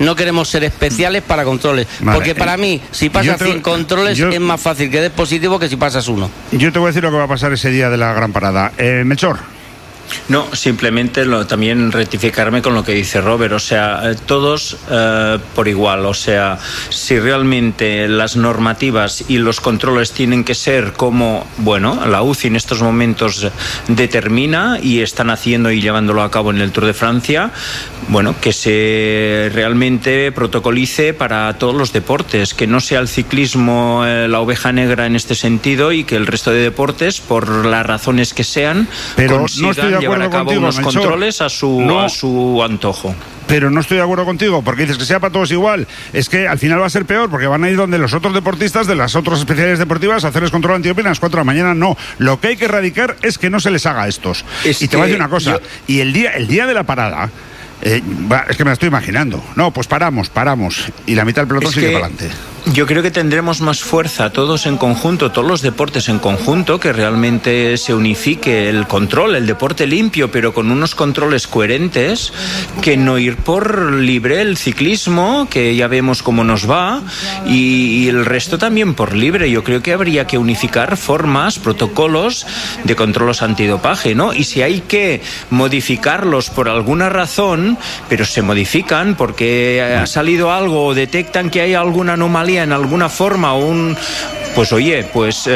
no queremos ser especiales para controles. Vale, porque para mí, si pasas 100 controles, es más fácil que des positivo que si pasas uno. Yo te voy a decir lo que va a pasar ese día de la gran parada. Melchor. No, simplemente también rectificarme con lo que dice Robert, o sea, todos por igual, o sea, si realmente las normativas y los controles tienen que ser como, bueno, la UCI en estos momentos determina y están haciendo y llevándolo a cabo en el Tour de Francia, bueno, que se realmente protocolice para todos los deportes, que no sea el ciclismo la oveja negra en este sentido y que el resto de deportes, por las razones que sean, pero consigan llevar a cabo unos controles a su antojo. Pero no estoy de acuerdo contigo, porque dices que sea para todos igual. Es que al final va a ser peor, porque van a ir donde los otros deportistas de las otras especialidades deportivas a hacerles control antidoping a las 4 de la mañana. No, lo que hay que erradicar es que no se les haga a estos. Y te voy a decir una cosa, y el día de la parada, es que me la estoy imaginando. No, pues paramos, y la mitad del pelotón sigue para adelante. Yo creo que tendremos más fuerza todos en conjunto, todos los deportes en conjunto, que realmente se unifique el control, el deporte limpio, pero con unos controles coherentes, que no ir por libre el ciclismo, que ya vemos cómo nos va, y el resto también por libre. Yo creo que habría que unificar formas, protocolos de controles antidopaje, ¿no? Y si hay que modificarlos por alguna razón, pero se modifican porque ha salido algo o detectan que hay alguna anomalía en alguna forma, pues oye, pues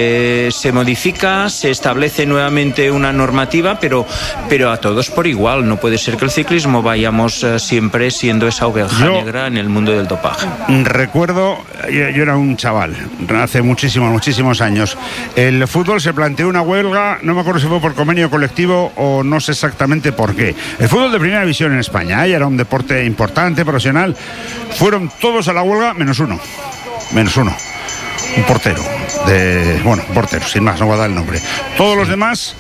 se modifica, se establece nuevamente una normativa, pero a todos por igual. No puede ser que el ciclismo vayamos siempre siendo esa oveja negra en el mundo del dopaje. Recuerdo, yo era un chaval, hace muchísimos años. El fútbol se planteó una huelga, no me acuerdo si fue por convenio colectivo o no sé exactamente por qué. El fútbol de primera división en España, era un deporte importante, profesional. Fueron todos a la huelga, menos uno. Un portero, portero, sin más, no voy a dar el nombre. Todos los demás,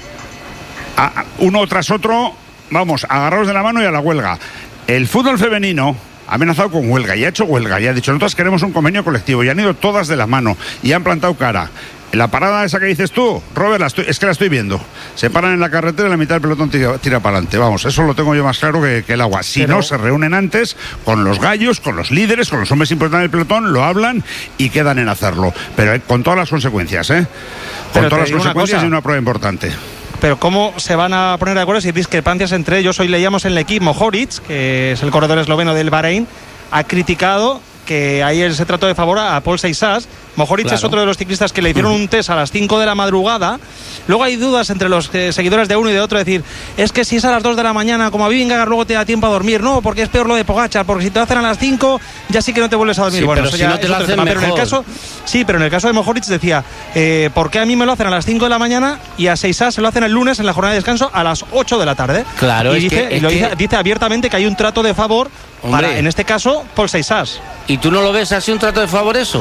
uno tras otro, vamos, agarrados de la mano y a la huelga. El fútbol femenino ha amenazado con huelga y ha hecho huelga y ha dicho, nosotros queremos un convenio colectivo, y han ido todas de la mano y han plantado cara. La parada esa que dices tú, Robert, es que la estoy viendo. Se paran en la carretera y la mitad del pelotón tira para adelante. Vamos, eso lo tengo yo más claro que el agua. Si no, se reúnen antes con los gallos, con los líderes, con los hombres importantes del pelotón, lo hablan y quedan en hacerlo. Pero con todas las consecuencias, Con todas las consecuencias y una prueba importante. Pero ¿cómo se van a poner de acuerdo si hay discrepancias entre ellos? Hoy leíamos en el equipo Mohoric, que es el corredor esloveno del Bahrein, ha criticado que ahí se trató de favor a Paul Seixas. Mohoric es otro de los ciclistas que le hicieron un test a las 5 de la madrugada. Luego hay dudas entre los seguidores de uno y de otro, decir, es que si es a las 2 de la mañana, como a Vingegaard, luego te da tiempo a dormir. No, porque es peor lo de Pogačar, porque si te lo hacen a las 5, ya sí que no te vuelves a dormir. Sí, bueno, pero eso si ya no te lo hacen pero en el caso de Mohoric decía, ¿por qué a mí me lo hacen a las 5 de la mañana y a Seixas se lo hacen el lunes en la jornada de descanso a las 8 de la tarde? Claro, y dice abiertamente que hay un trato de favor para, en este caso, Paul Seixas. ¿Y tú no lo ves así un trato de favor eso?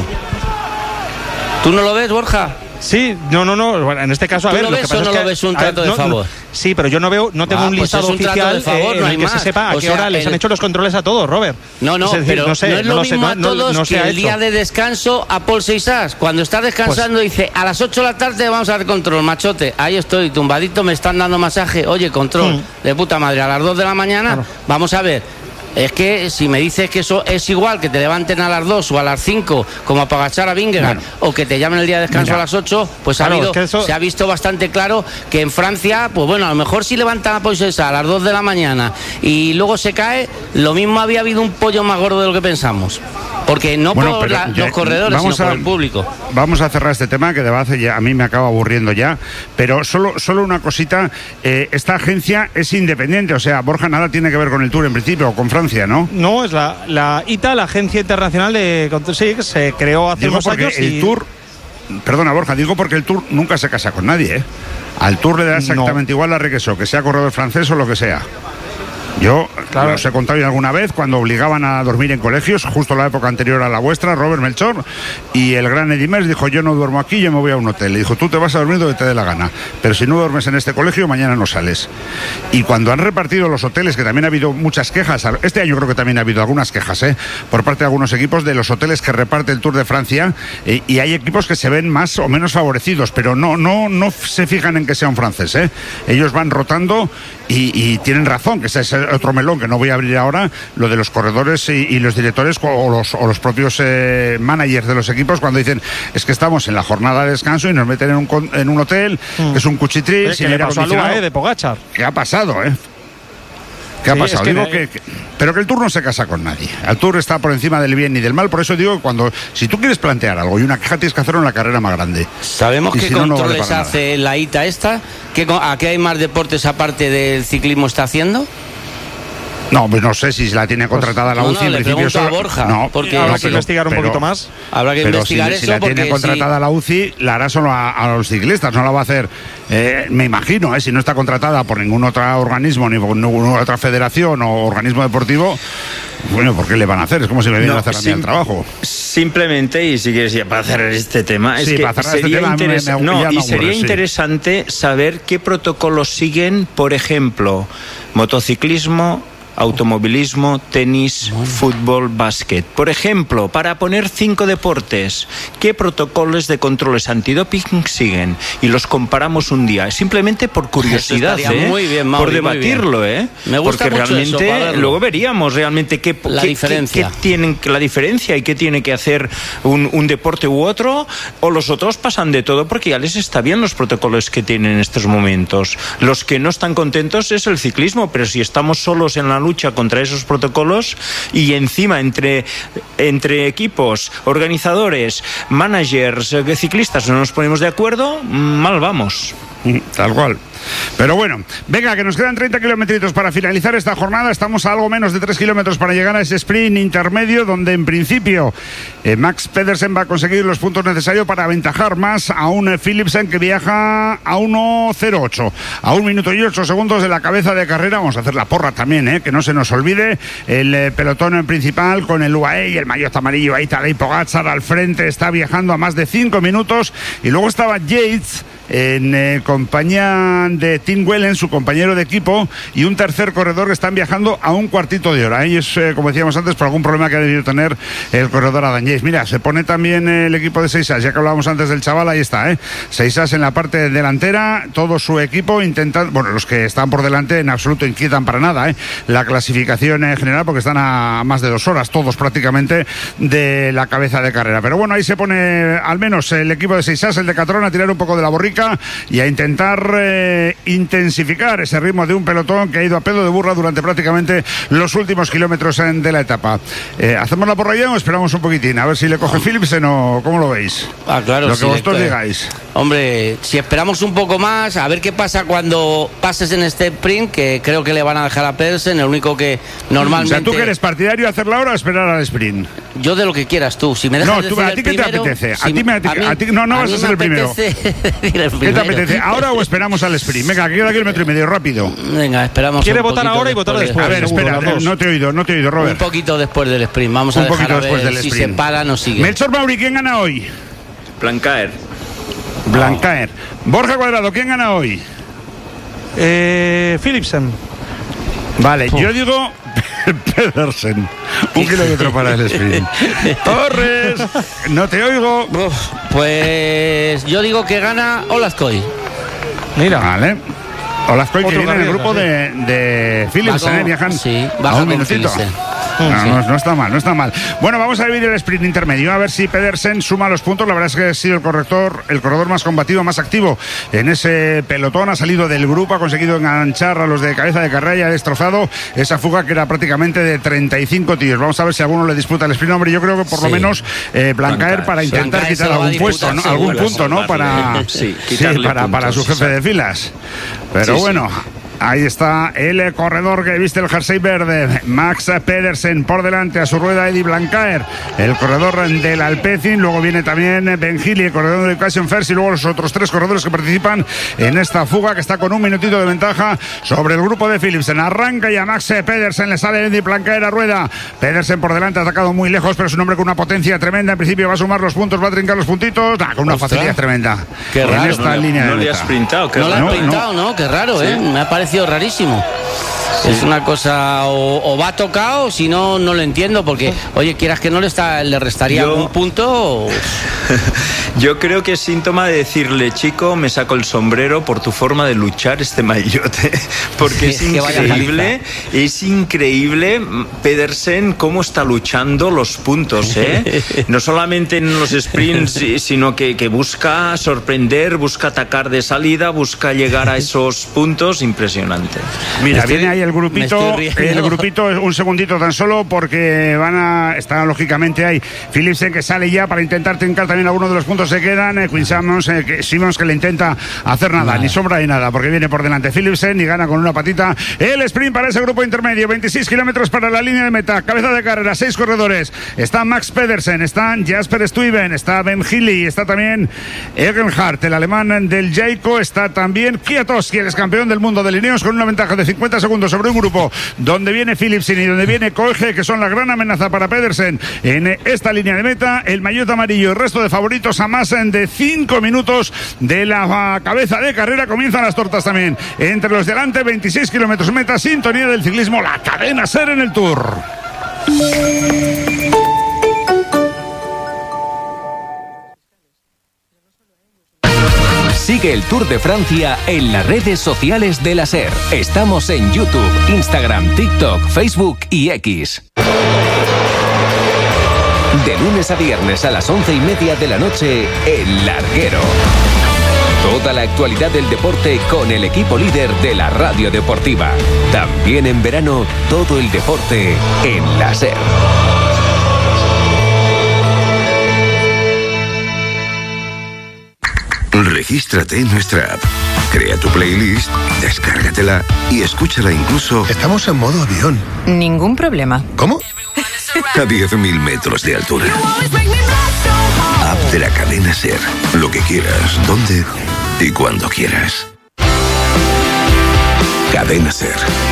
¿Tú no lo ves, Borja? Sí, no. Bueno, en este caso, a ver, lo que pasa es que... ¿Tú no lo ves un trato de favor? Sí, pero yo no tengo un listado oficial en el que se sepa a qué hora les han hecho los controles a todos, Robert. No, pero no es lo mismo a todos que el día de descanso a Paul Seixas. Cuando está descansando dice, a las 8 de la tarde vamos a hacer control, machote. Ahí estoy, tumbadito, me están dando masaje. Oye, control, de puta madre, a las 2 de la mañana, vamos a ver. Es que si me dices que eso es igual que te levanten a las 2 o a las 5 como a Pogačar, a Vingegaard, o que te llamen el día de descanso a las 8, pues se ha visto bastante claro que en Francia, pues bueno, a lo mejor si levantan a Pogačar a las 2 de la mañana y luego se cae, lo mismo había habido un pollo más gordo de lo que pensamos. Porque no por los corredores, sino por el público. Vamos a cerrar este tema, que de base ya a mí me acaba aburriendo ya, pero solo una cosita. Esta agencia es independiente, o sea, Borja, nada tiene que ver con el Tour en principio, o con Francia, ¿no? No, es la ITA, la Agencia Internacional de... Sí, que se creó hace unos años el Tour... Perdona, Borja, digo porque el Tour nunca se casa con nadie, Al Tour le da exactamente igual a Requesó, que sea corredor francés o lo que sea. Yo os he contado alguna vez cuando obligaban a dormir en colegios, justo la época anterior a la vuestra, Robert Melchor, y el gran Eddy Merckx dijo, yo no duermo aquí, yo me voy a un hotel. Le dijo, tú te vas a dormir donde te dé la gana, pero si no duermes en este colegio, mañana no sales. Y cuando han repartido los hoteles, que también ha habido muchas quejas, este año creo que también ha habido algunas quejas, por parte de algunos equipos de los hoteles que reparte el Tour de Francia, y hay equipos que se ven más o menos favorecidos, pero no se fijan en que sea un francés, Ellos van rotando y tienen razón, que ese es otro melón que no voy a abrir ahora, lo de los corredores y los directores o los propios managers de los equipos, cuando dicen, es que estamos en la jornada de descanso y nos meten en un hotel, que es un cuchitril, sin aire acondicionado. De Pogačar. ¿Qué ha pasado, ¿Qué ha pasado? Pero que el Tour no se casa con nadie. El Tour está por encima del bien y del mal. Por eso digo que si tú quieres plantear algo y una queja, tienes que hacerlo en la carrera más grande. ¿Sabemos qué controles hace la ITA esta? ¿A qué hay más deportes aparte del ciclismo está haciendo? No, pues no sé si la tiene contratada la UCI. En principio solo... a Borja. No, porque habrá que investigar un poquito más. Habrá que investigar eso. Si la tiene contratada la UCI, la hará solo a los ciclistas, no la va a hacer, me imagino, si no está contratada por ningún otro organismo, ni por ninguna otra federación o organismo deportivo. Bueno, ¿por qué le van a hacer? Es como si me vienen a hacer a mí el trabajo. Simplemente, y si quieres ya para cerrar este tema, sería interesante saber qué protocolos siguen, por ejemplo, motociclismo, automovilismo, tenis, fútbol, básquet. Por ejemplo, para poner 5 deportes, ¿qué protocolos de controles antidoping siguen? Y los comparamos un día, simplemente por curiosidad, muy bien, Mauri, por debatirlo, Me gusta porque mucho realmente eso, luego veríamos realmente qué tienen la diferencia y qué tiene que hacer un deporte u otro, o los otros pasan de todo porque ya les está bien los protocolos que tienen en estos momentos. Los que no están contentos es el ciclismo, pero si estamos solos en la lucha contra esos protocolos y encima entre equipos, organizadores, managers, ciclistas no nos ponemos de acuerdo, mal vamos. Tal cual. Pero bueno, venga, que nos quedan 30 kilometritos para finalizar esta jornada. Estamos a algo menos de 3 kilómetros para llegar a ese sprint intermedio, donde en principio Max Pedersen va a conseguir los puntos necesarios para aventajar más a un Philipsen que viaja a 1:08, a 1 minuto y 8 segundos de la cabeza de carrera. Vamos a hacer la porra también, que no se nos olvide. El pelotón principal con el UAE y el maillot amarillo, ahí Tadej Pogačar al frente, está viajando a más de 5 minutos. Y luego estaba Yates en compañía de Tim Wellen, su compañero de equipo, y un tercer corredor que están viajando a un cuartito de hora. Ellos, como decíamos antes, por algún problema que ha debido tener el corredor Adam Yates. Mira, se pone también el equipo de Seisas, ya que hablábamos antes del chaval, ahí está, Seisas en la parte delantera, todo su equipo intentando, bueno, los que están por delante en absoluto inquietan para nada, la clasificación general, porque están a más de 2 horas, todos prácticamente, de la cabeza de carrera. Pero bueno, ahí se pone al menos el equipo de Seisas, el de Catrón, a tirar un poco de la borrica y a intentar intensificar ese ritmo de un pelotón que ha ido a pedo de burra durante prácticamente los últimos kilómetros de la etapa. ¿Hacemos la porra ya o esperamos un poquitín? A ver si le coge Philipsen o ¿cómo lo veis? Claro, lo que vosotros digáis. Hombre, si esperamos un poco más, a ver qué pasa cuando pases en este sprint, que creo que le van a dejar a Pedersen, el único que normalmente... O sea, ¿tú que eres partidario de hacer la hora o esperar al sprint? Yo de lo que quieras tú. Si me dejas decir ¿a ti qué te apetece? No vas a ser el primero. ¿Qué te apetece? ¿Ahora o esperamos al sprint? Venga, que queda kilómetro y medio, rápido. Venga, esperamos. ¿Quiere votar ahora y votar después? A ver, espera, no te he oído, Robert. Un poquito después del sprint. Vamos a dejar a ver si se paran o siguen. Melchor Mauri, ¿quién gana hoy? Blancaer. Borja Cuadrado, ¿quién gana hoy? Philipsen. Vale, yo digo Pedersen. 1 kilómetro para el sprint. Torres, no te oigo. Pues yo digo que gana Olazcoy. Mira. Vale. Olazcoy que viene en el grupo de Philipsen, viajan a un minutito. No está mal. Bueno, vamos a vivir el sprint intermedio, a ver si Pedersen suma los puntos. La verdad es que ha sido el corredor más combativo, más activo en ese pelotón. Ha salido del grupo, ha conseguido enganchar a los de cabeza de carrera y ha destrozado esa fuga que era prácticamente de 35 tíos. Vamos a ver si alguno le disputa el sprint. Hombre, yo creo que por lo menos Blancaer para intentar quitar algún puesto, ¿no? Algún punto, ¿no? Para su jefe de filas. Pero bueno, ahí está el corredor que viste el jersey verde, Max Pedersen, por delante a su rueda Eddie Blancaer, el corredor del Alpecin. Luego viene también Ben Healy, el corredor de Occasion First, y luego los otros 3 corredores que participan en esta fuga, que está con 1 minutito de ventaja sobre el grupo de Philipsen. Arranca y a Max Pedersen le sale Eddie Blancaer a rueda. Pedersen por delante, ha atacado muy lejos, pero es un hombre con una potencia tremenda. En principio va a sumar los puntos, va a trincar los puntitos, con una facilidad tremenda. Qué raro, en esta línea no le ha sprintado. No le ha sprintado, ¿no? Qué raro, sí. Me ha parecido rarísimo. Es una cosa, o va tocado, si no, no lo entiendo, porque, oye, quieras que no le restaría algún punto. Yo creo que es síntoma de decirle, chico, me saco el sombrero por tu forma de luchar este maillote, porque es increíble Pedersen cómo está luchando los puntos, no solamente en los sprints, sino que busca sorprender, busca atacar de salida, busca llegar a esos puntos, impresionante. Mira, viene ahí el grupito, un segundito tan solo, porque está lógicamente ahí Philipsen, que sale ya para intentar trincar también algunos de los puntos que quedan. Quinn Simmons que le intenta hacer nada, ni sombra ni nada, porque viene por delante Philipsen y gana con una patita el sprint para ese grupo intermedio. 26 kilómetros para la línea de meta, cabeza de carrera, 6 corredores. Está Max Pedersen, están Jasper Stuyven, está Ben Healy, está también Egenhardt, el alemán del Jayco, está también Kwiatkowski, el ex campeón del mundo de Lineos, con una ventaja de 50 segundos sobre un grupo donde viene Philipsen y donde viene Koege, que son la gran amenaza para Pedersen en esta línea de meta. El maillot amarillo, el resto de favoritos a más de 5 minutos de la cabeza de carrera. Comienzan las tortas también entre los delante. 26 kilómetros meta, sintonía del ciclismo, la cadena SER en el Tour. Sigue el Tour de Francia en las redes sociales de la SER. Estamos en YouTube, Instagram, TikTok, Facebook y X. De lunes a viernes a las 11:30 de la noche, El Larguero. Toda la actualidad del deporte con el equipo líder de la radio deportiva. También en verano, todo el deporte en la SER. Regístrate en nuestra app. Crea tu playlist, descárgatela y escúchala incluso... Estamos en modo avión. Ningún problema. ¿Cómo? A 10.000 metros de altura. App de la cadena SER. Lo que quieras, donde y cuando quieras. Cadena SER.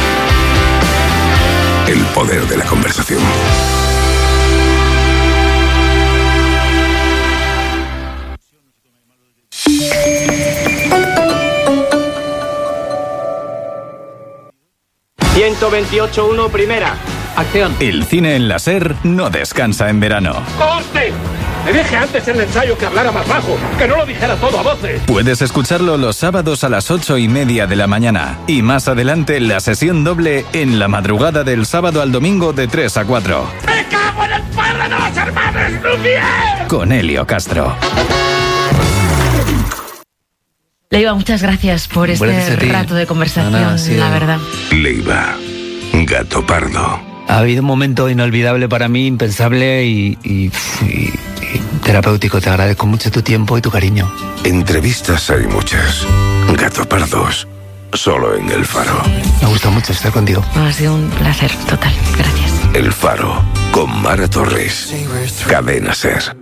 El poder de la conversación. ...128.1 primera. Acción. El cine en la SER no descansa en verano. ¡Corte! Le dije antes en el ensayo que hablara más bajo, que no lo dijera todo a voces. Puedes escucharlo los sábados a las 8:30 de la mañana. Y más adelante la sesión doble en la madrugada del sábado al domingo de 3 a 4. ¡Me cago en el padre de los hermanos Lumière! Con Helio Castro. Leiva, muchas gracias por este rato de conversación, la verdad. Leiva, gato pardo. Ha habido un momento inolvidable para mí, impensable y terapéutico. Te agradezco mucho tu tiempo y tu cariño. Entrevistas hay muchas. Gato pardos, solo en El Faro. Me gusta mucho estar contigo. Ha sido un placer total, gracias. El Faro, con Mara Torres. Cadena SER.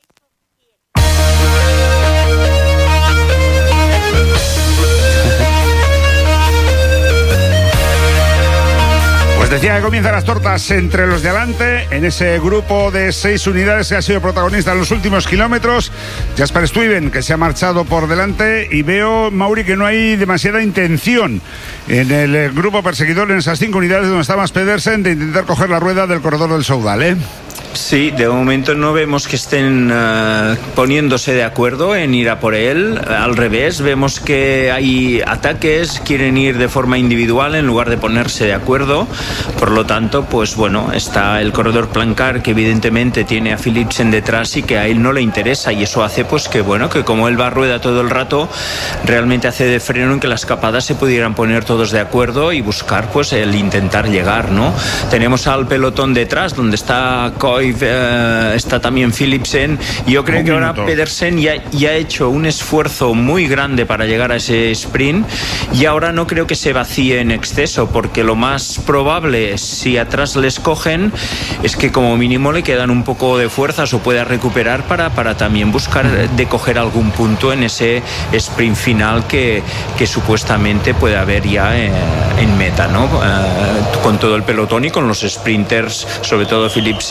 Pues decía que comienzan las tortas entre los de adelante, en ese grupo de 6 unidades que ha sido protagonista en los últimos kilómetros. Jasper Stuyven, que se ha marchado por delante, y veo, Mauri, que no hay demasiada intención en el grupo perseguidor, en esas 5 unidades donde está Max Pedersen, de intentar coger la rueda del corredor del Soudal, ¿eh? Sí, de momento no vemos que estén poniéndose de acuerdo en ir a por él. Al revés, vemos que hay ataques, quieren ir de forma individual en lugar de ponerse de acuerdo. Por lo tanto, pues bueno, está el corredor Plancard, que evidentemente tiene a Philipsen detrás y que a él no le interesa, y eso hace pues que bueno, que como él va a rueda todo el rato, realmente hace de freno en que las escapadas se pudieran poner todos de acuerdo y buscar pues el intentar llegar, ¿no? Tenemos al pelotón detrás, donde está Koy, está también Philipsen. Yo creo que ahora Pedersen ya ha hecho un esfuerzo muy grande para llegar a ese sprint, y ahora no creo que se vacíe en exceso, porque lo más probable, si atrás les cogen, es que como mínimo le quedan un poco de fuerzas o pueda recuperar para también buscar de coger algún punto en ese sprint final que supuestamente puede haber ya en meta, ¿no? Con todo el pelotón y con los sprinters, sobre todo Philipsen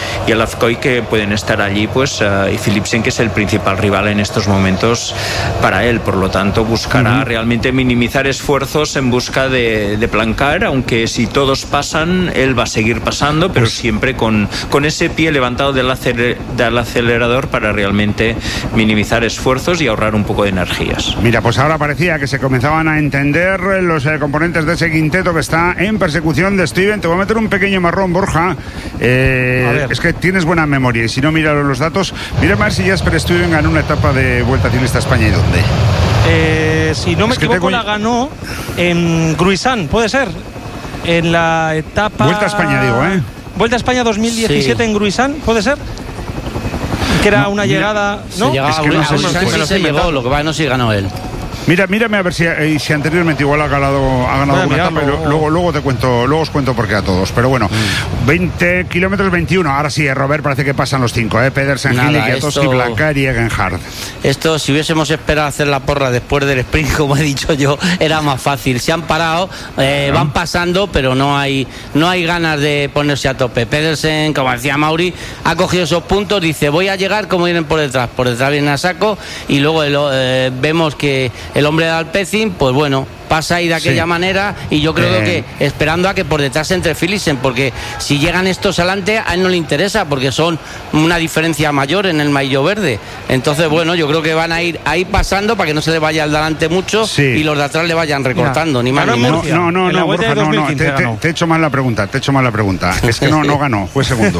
el Azcoi, que pueden estar allí, pues, y Philipsen, que es el principal rival en estos momentos para él. Por lo tanto, buscará realmente minimizar esfuerzos en busca de plancar, aunque si todos pasan, él va a seguir pasando, pero siempre con ese pie levantado del acelerador para realmente minimizar esfuerzos y ahorrar un poco de energías. Mira, pues ahora parecía que se comenzaban a entender los componentes de ese quinteto que está en persecución de Steven. Te voy a meter un pequeño marrón, Borja. Es que tienes buena memoria y si no, mira los datos. Mira más si Jasper Stuyven ganó una etapa de Vuelta Ciclista a España. ¿Y dónde? Si no me equivoco, la ganó en Gruisán, ¿puede ser? En la etapa... Vuelta a España, digo, Vuelta a España 2017 en Gruisán, ¿puede ser? Que era una llegada... ¿no? Se llegaba a Gruisán, se llegó, lo que va, no si ganó él. Mira a ver si anteriormente igual ha ganado una etapa, pero luego os cuento por qué a todos. Pero bueno, 20 kilómetros 21. Ahora sí, Robert, parece que pasan los 5, Pedersen, Gili, Kwiatkowski, Blancar y Egenhard. Esto, si hubiésemos esperado hacer la porra después del sprint, como he dicho yo, era más fácil. Se han parado, van pasando, pero no hay ganas de ponerse a tope. Pedersen, como decía Mauri, ha cogido esos puntos, dice, voy a llegar como vienen por detrás vienen a saco, y luego vemos que el hombre de Alpecin, pues bueno, pasa ahí de aquella manera, y yo creo que esperando a que por detrás entre Philipsen, porque si llegan estos adelante a él no le interesa, porque son una diferencia mayor en el maillot verde. Entonces bueno, yo creo que van a ir ahí pasando para que no se le vaya al delante mucho y los de atrás le vayan recortando. Ni más ni menos. No, Borja, te he hecho mal la pregunta, es que no ganó, fue segundo.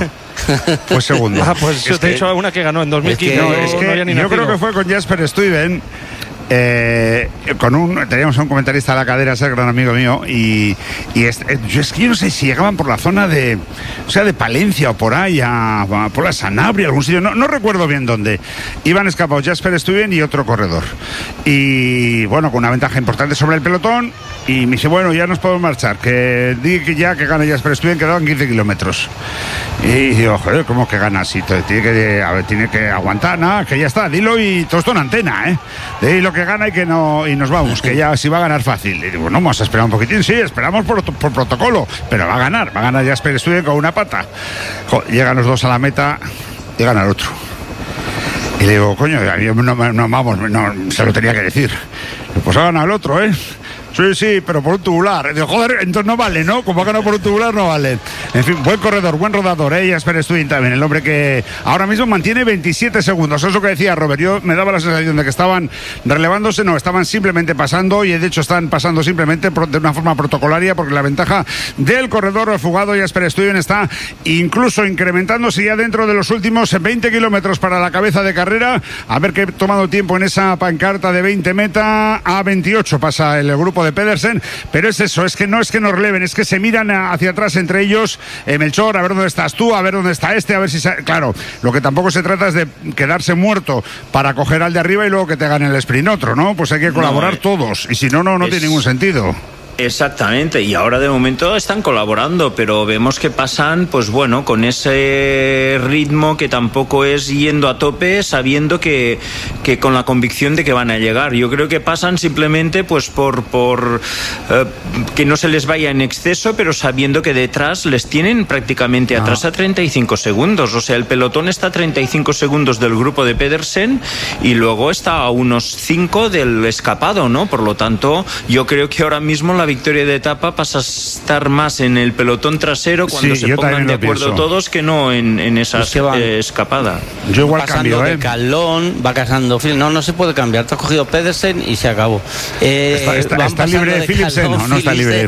Pues yo te he dicho una que ganó en 2015. Yo creo que fue con Jasper Stuyven. Teníamos a un comentarista a la cadera, ese gran amigo mío, y es que yo no sé si llegaban por la zona de Palencia o por ahí, por la Sanabria, algún sitio, no recuerdo bien dónde. Iban escapados Jasper Stuyven y otro corredor, y bueno, con una ventaja importante sobre el pelotón, y me dice, bueno, ya nos podemos marchar, que gana Jasper Stuyven, quedaban 15 kilómetros. Y digo, joder, ¿cómo que gana así? Tiene que aguantar, nada, que ya está, dilo, y todo esto en antena, dilo que gana y nos vamos, que ya sí va a ganar fácil. Y digo, no, vamos a esperar un poquitín, sí, esperamos por protocolo, pero va a ganar Jasper Stuyven con una pata. Llegan los dos a la meta y gana el otro. Y le digo, coño, no, se lo tenía que decir. Pues ha ganado el otro, Sí, pero por un tubular. Digo, joder, entonces no vale, ¿no? Como ha ganado por un tubular, no vale. En fin, buen corredor, buen rodador, Jasper Stuyven también, el hombre que ahora mismo mantiene 27 segundos. Eso es lo que decía Robert. Yo me daba la sensación de que estaban relevándose, no, estaban simplemente pasando, y de hecho están pasando simplemente de una forma protocolaria, porque la ventaja del corredor fugado Jasper Stuyven está incluso incrementándose ya dentro de los últimos 20 kilómetros para la cabeza de carrera. A ver qué ha tomado tiempo en esa pancarta de 20 meta a 28. Pasa el grupo de Pedersen, pero es eso, es que no nos releven, es que se miran hacia atrás entre ellos. Melchor, a ver dónde estás tú, a ver dónde está a ver si... Claro, lo que tampoco se trata es de quedarse muerto para coger al de arriba y luego que te gane el sprint otro, ¿no? Pues hay que colaborar todos, y si no tiene ningún sentido. Exactamente, y ahora de momento están colaborando, pero vemos que pasan, pues bueno, con ese ritmo que tampoco es yendo a tope, sabiendo que con la convicción de que van a llegar. Yo creo que pasan simplemente pues por que no se les vaya en exceso, pero sabiendo que detrás les tienen prácticamente atrás a 35 segundos. O sea, el pelotón está a 35 segundos del grupo de Pedersen y luego está a unos 5 del escapado, ¿no? Por lo tanto, yo creo que ahora mismo la victoria de etapa pasa a estar más en el pelotón trasero cuando se pongan de acuerdo todos que no en esa escapada. Yo igual cambio, de Calón, va casando. No se puede cambiar. Te has cogido Pedersen y se acabó. ¿Está libre de Philipsen? No está libre.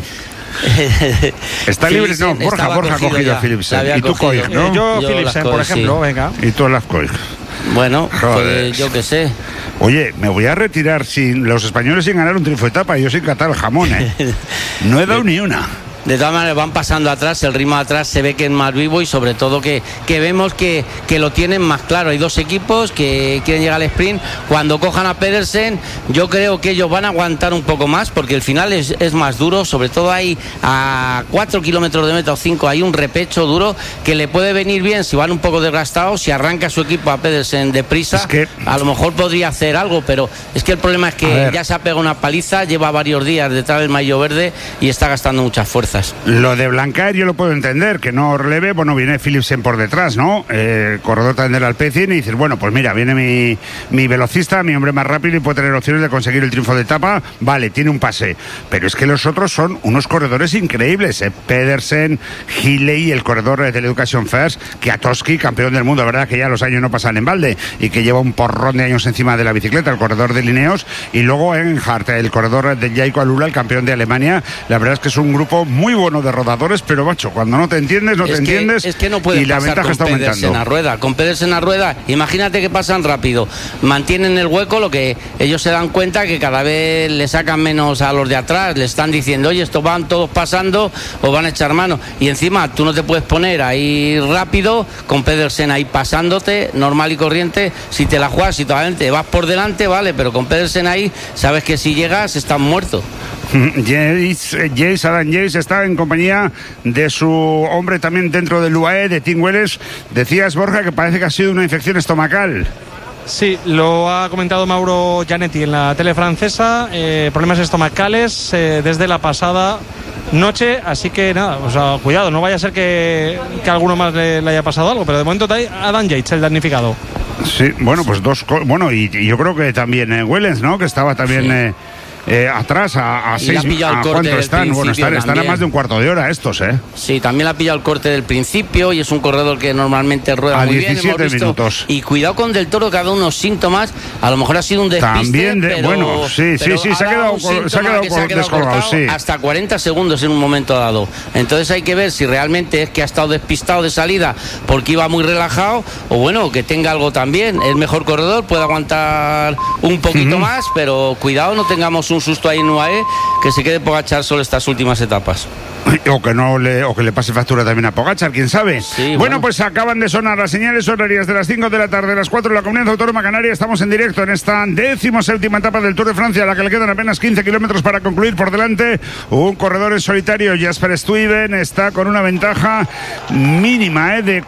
Está libre, no, Borja ha cogido a Philipsen. Y tú Koig, ¿no? Yo Philipsen, por ejemplo, venga. Y tú a Koig. Bueno, pues yo qué sé. Oye, me voy a retirar sin los españoles sin ganar un triunfo de etapa y yo sin catar el jamón, No he dado ni una. De todas maneras van pasando atrás, el ritmo de atrás se ve que es más vivo y sobre todo que vemos que lo tienen más claro. Hay dos equipos que quieren llegar al sprint. Cuando cojan a Pedersen, yo creo que ellos van a aguantar un poco más porque el final es más duro, sobre todo hay a 4 kilómetros de meta o 5, hay un repecho duro que le puede venir bien si van un poco desgastados, si arranca su equipo a Pedersen deprisa, es que a lo mejor podría hacer algo, pero es que el problema es que ya se ha pegado una paliza, lleva varios días detrás del maillot verde y está gastando mucha fuerza. fuerzas. Lo de Blancar yo lo puedo entender, que no releve, bueno, viene Philipsen por detrás, ¿no? Corredor también del Alpecin, y dices, bueno, pues mira, viene mi velocista, mi hombre más rápido y puede tener opciones de conseguir el triunfo de etapa, vale, tiene un pase, pero es que los otros son unos corredores increíbles, Pedersen, Hilley, el corredor de la Education First, Kwiatkowski, campeón del mundo, verdad que ya los años no pasan en balde, y que lleva un porrón de años encima de la bicicleta, el corredor de Lineos, y luego Egenhardt, el corredor de Jaiko Alula, el campeón de Alemania. La verdad es que es un grupo muy bueno de rodadores, pero macho, cuando no te entiendes, es que no puede y la ventaja está aumentando. Con Pedersen a rueda, imagínate que pasan rápido, mantienen el hueco, lo que ellos se dan cuenta que cada vez le sacan menos a los de atrás, le están diciendo, oye, estos van todos pasando o van a echar mano, y encima tú no te puedes poner ahí rápido con Pedersen ahí pasándote, normal y corriente. Si te la juegas, si te vas por delante, vale, pero con Pedersen ahí, sabes que si llegas estás muerto. Adam Yates está en compañía de su hombre también dentro del UAE, de Tim Wellens. Decías, Borja, que parece que ha sido una infección estomacal. Sí, lo ha comentado Mauro Gianetti en la tele francesa, problemas estomacales desde la pasada noche, así que nada, o sea, cuidado, no vaya a ser que a alguno más le haya pasado algo, pero de momento Adam Yates, el damnificado. Sí, bueno, pues y yo creo que también Wellens, ¿no? Que estaba también... Sí. Atrás a 6. ¿Cuánto están? Bueno, están a más de un cuarto de hora estos, ¿eh? Sí, también le ha pillado el corte del principio y es un corredor que normalmente rueda a muy 17 bien. Minutos. Y cuidado con Del Toro, que ha dado unos síntomas. A lo mejor ha sido un despiste. También, pero, bueno, sí, se ha quedado descolgado, sí. Hasta 40 segundos en un momento dado. Entonces hay que ver si realmente es que ha estado despistado de salida porque iba muy relajado, o bueno, que tenga algo también. El mejor corredor puede aguantar un poquito más, pero cuidado, no tengamos un susto ahí en UAE, que se quede Pogačar solo estas últimas etapas. O que le pase factura también a Pogačar, quién sabe. Sí, bueno, pues acaban de sonar las señales horarias de las 5 de la tarde, las 4 de la Comunidad Autónoma Canaria. Estamos en directo en esta 17ª etapa del Tour de Francia, a la que le quedan apenas 15 kilómetros para concluir. Por delante, un corredor en solitario, Jasper Stuyven, está con una ventaja mínima de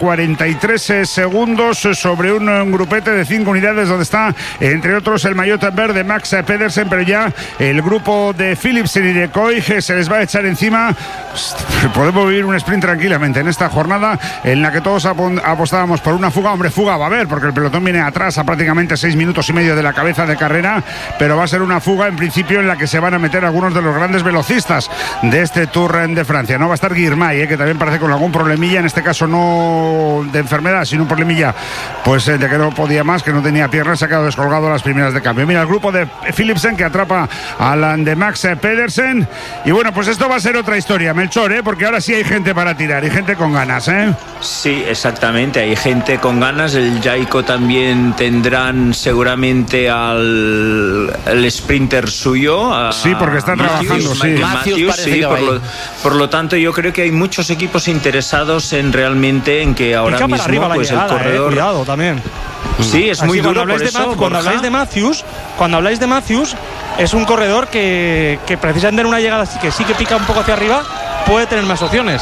43 segundos sobre un grupete de 5 unidades, donde está, entre otros, el maillot verde Max Pedersen, pero ya el grupo de Philipsen y de Koig se les va a echar encima. Podemos vivir un sprint tranquilamente en esta jornada en la que todos apostábamos por una fuga. Hombre, fuga va a haber, porque el pelotón viene atrás a prácticamente 6 minutos y medio de la cabeza de carrera, pero va a ser una fuga en principio en la que se van a meter algunos de los grandes velocistas de este Tour de Francia. No va a estar Girmay, que también parece con algún problemilla, en este caso no de enfermedad, sino un problemilla pues de que no podía más, que no tenía piernas, se ha quedado descolgado a las primeras de cambio. Mira, el grupo de Philipsen que atrapa a la de Max Pedersen, y bueno, pues esto va a ser otra historia, Melchor, porque ahora sí hay gente para tirar y gente con ganas, ¿eh? Sí, exactamente, hay gente con ganas. El Jaiko también tendrán seguramente al sprinter suyo. Sí, porque está trabajando, sí. Matthews, sí, por lo tanto yo creo que hay muchos equipos interesados en realmente en que ahora mismo arriba pues llegada, el corredor... cuidado también. Sí, es muy duro por eso. Cuando habláis de Matthews, es un corredor que precisamente en una llegada que sí que pica un poco hacia arriba puede tener más opciones.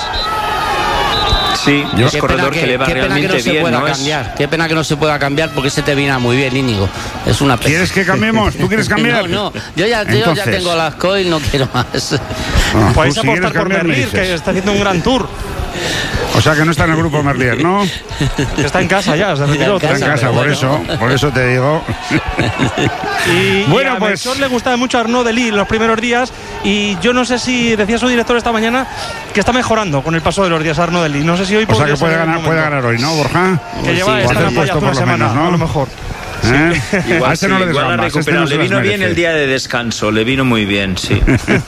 Sí, es un corredor que le va realmente bien, ¿no? Qué pena que no se pueda cambiar, porque ese te viene muy bien, Íñigo. Es una pena. ¿Quieres que cambiemos? ¿Tú quieres cambiar? No, yo ya tengo las coil, no quiero más. Podéis apostar por Merlier, que está haciendo un gran tour. O sea que no está en el grupo Merlier, ¿no? Está en casa ya, se retiró. Está en casa, por eso te digo. Y bueno, a pues le gustaba mucho a Arnaud Delis los primeros días, y yo no sé si decía su director esta mañana que está mejorando con el paso de los días Arnaud Delis. No sé si hoy que puede ganar hoy, ¿no, Borja? Que lleva esta campaña toda la semana, ¿no? A lo mejor. Sí. Igual ha recuperado. Le vino bien el día de descanso, le vino muy bien, sí.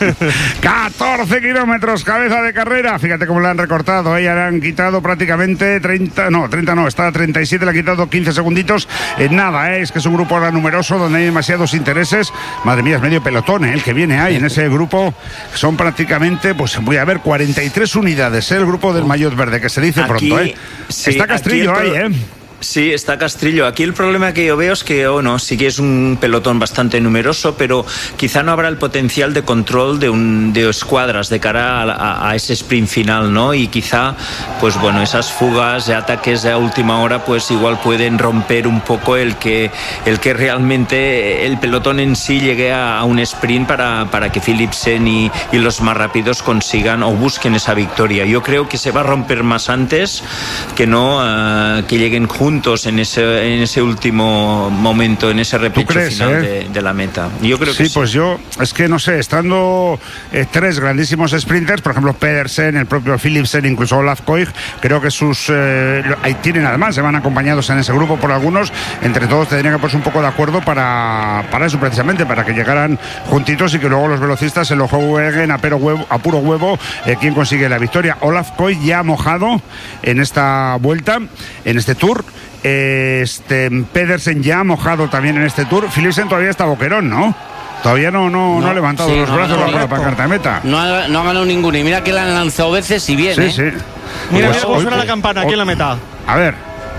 14 kilómetros, cabeza de carrera. Fíjate cómo le han recortado, ya le han quitado prácticamente 30 no, está a 37, le han quitado 15 segunditos. Nada, es que es un grupo ahora numeroso donde hay demasiados intereses. Madre mía, es medio pelotón, el que viene ahí en ese grupo. Son prácticamente, pues voy a ver, 43 unidades, el grupo del maillot verde, que se dice aquí, pronto, sí, está Castrillo ahí, Sí, está Castrillo. Aquí el problema que yo veo es que, sí que es un pelotón bastante numeroso, pero quizá no habrá el potencial de control de escuadras de cara a ese sprint final, ¿no? Y quizá, pues bueno, esas fugas de ataques de última hora, pues igual pueden romper un poco el que realmente el pelotón en sí llegue a un sprint para que Philipsen y los más rápidos consigan o busquen esa victoria. Yo creo que se va a romper más antes que no que lleguen juntos en ese último momento, en ese repecho final de la meta. Yo creo que sí. Pues yo, es que no sé, estando tres grandísimos sprinters, por ejemplo Pedersen, el propio Philipsen, incluso Olaf Koig, creo que ahí tienen, además, se van acompañados en ese grupo por algunos, entre todos tendrían que ponerse un poco de acuerdo para eso precisamente, para que llegaran juntitos y que luego los velocistas se lo jueguen a puro huevo quién consigue la victoria. Olaf Koig ya ha mojado en esta vuelta, en este Tour. Pedersen ya ha mojado también en este Tour. Philipsen todavía está boquerón, ¿no? Todavía no ha levantado los brazos para la pancarta de meta. No ha ganado ninguno. Y mira que la han lanzado veces y bien. Sí. Mira cómo suena la campana aquí en la meta. A ver.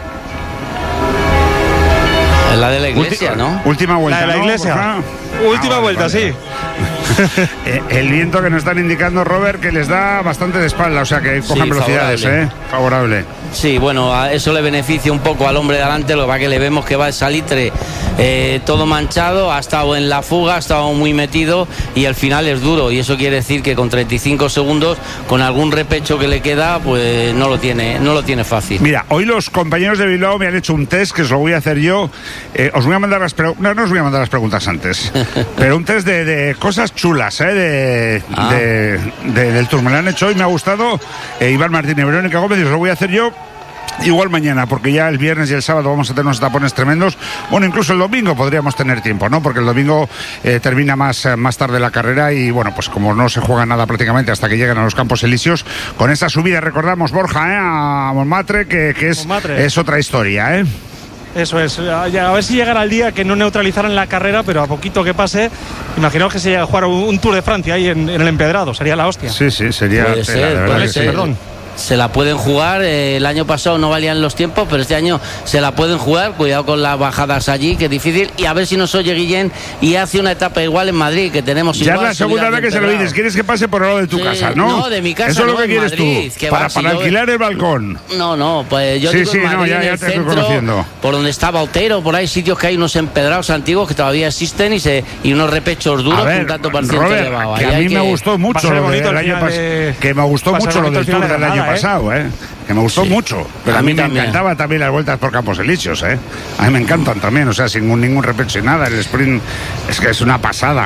Es la de la iglesia, ¿no? Última vuelta. La de la iglesia. Última vuelta, sí. El viento que nos están indicando, Robert, que les da bastante de espalda, o sea que cojan velocidades, favorable. Sí, bueno, eso le beneficia un poco al hombre de delante, lo que pasa que le vemos que va el salitre todo manchado, ha estado en la fuga, ha estado muy metido y al final es duro, y eso quiere decir que con 35 segundos, con algún repecho que le queda, pues no lo tiene fácil. Mira, hoy los compañeros de Bilbao me han hecho un test que os lo voy a hacer yo. Os voy a mandar no os voy a mandar las preguntas antes, pero un test de cosas chulas, del Tour. Me lo han hecho hoy, me ha gustado. Iván Martínez, Verónica Gómez, y os lo voy a hacer yo. Igual mañana, porque ya el viernes y el sábado vamos a tener unos tapones tremendos. Bueno, incluso el domingo podríamos tener tiempo, ¿no? Porque el domingo termina más tarde la carrera y, bueno, pues como no se juega nada prácticamente hasta que llegan a los Campos Elíseos, con esa subida, recordamos, Borja, a Montmartre, que es otra historia, Eso es, a ver si llegara el día que no neutralizaran la carrera, pero a poquito que pase, imaginaos que se llega a jugar un Tour de Francia ahí en el Empedrado, sería la hostia. Sí, sería. Puede ser. Perdón. Se la pueden jugar, el año pasado no valían los tiempos, pero este año se la pueden jugar, cuidado con las bajadas allí, que es difícil, y a ver si nos oye Guillén y hace una etapa igual en Madrid, que tenemos ya igual. Ya es la segunda vez que se lo dices, quieres que pase por el lado de tu casa, ¿no? No, de mi casa. Eso es no, lo que quieres Madrid, tú, para alquilar el balcón. No, pues yo digo en Madrid, ya en el te estoy centro, conociendo. por donde está Bautero, por ahí sitios que hay unos empedrados antiguos que todavía existen y unos repechos duros con tanto parciente elevado. Que a mí me gustó mucho lo del año pasado, que me gustó mucho lo del Tour del año pasado, que me gustó mucho, pero a mí me encantaba también las vueltas por Campos Elíseos, a mí me encantan también, o sea, sin ningún repecho y nada, el sprint es que es una pasada.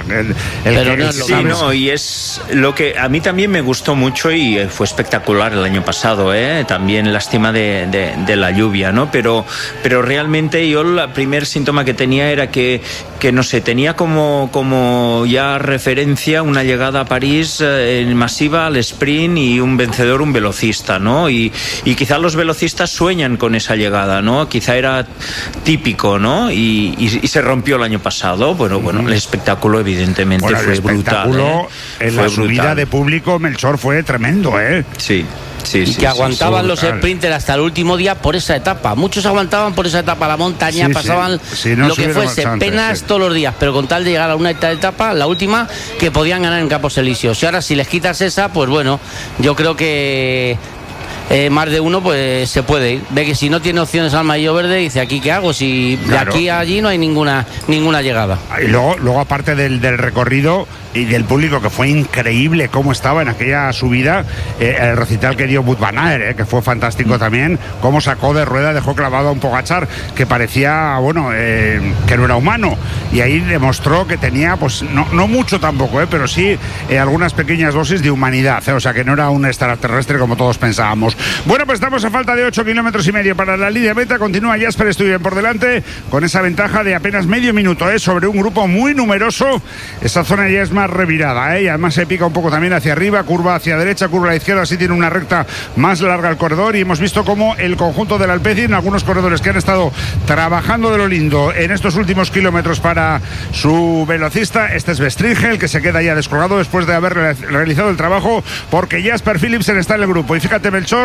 Y es lo que a mí también me gustó mucho y fue espectacular el año pasado, también lástima de la lluvia, ¿no? Pero realmente yo el primer síntoma que tenía era que no sé, tenía como ya referencia una llegada a París masiva al sprint y un vencedor, un velocista, ¿no? Y quizá los velocistas sueñan con esa llegada, ¿no? Quizá era típico, ¿no? Y se rompió el año pasado. Bueno, el espectáculo evidentemente fue brutal. En la subida de público, Melchor, fue tremendo, Sí. Y que aguantaban los sprinters hasta el último día por esa etapa. Muchos aguantaban por esa etapa, la montaña, pasaban lo que fuese, penas todos los días, pero con tal de llegar a una etapa, la última, que podían ganar en Campos Elíseos. Y ahora si les quitas esa, pues bueno, yo creo que más de uno pues se puede ir. Ve que si no tiene opciones al amarillo verde, dice, ¿aquí qué hago? Si de aquí a allí no hay ninguna llegada. Y luego aparte del recorrido y del público, que fue increíble cómo estaba en aquella subida, el recital que dio Wout van Aert, que fue fantástico también, cómo sacó de rueda, dejó clavado a un Pogačar que parecía, que no era humano, y ahí demostró que tenía, pues no mucho tampoco, pero sí algunas pequeñas dosis de humanidad, o sea que no era un extraterrestre como todos pensábamos. Bueno, pues estamos a falta de 8,5 kilómetros para la línea meta. Continúa Jasper Stuyven por delante con esa ventaja de apenas medio minuto sobre un grupo muy numeroso. Esa zona ya es más revirada, y además se pica un poco también hacia arriba, curva hacia derecha, curva a la izquierda, así tiene una recta más larga el corredor, y hemos visto cómo el conjunto del Alpecin, algunos corredores que han estado trabajando de lo lindo en estos últimos kilómetros para su velocista, este es Bestringel, que se queda ya descolgado después de haber realizado el trabajo, porque Jasper Philipsen está en el grupo. Y fíjate, Melchor,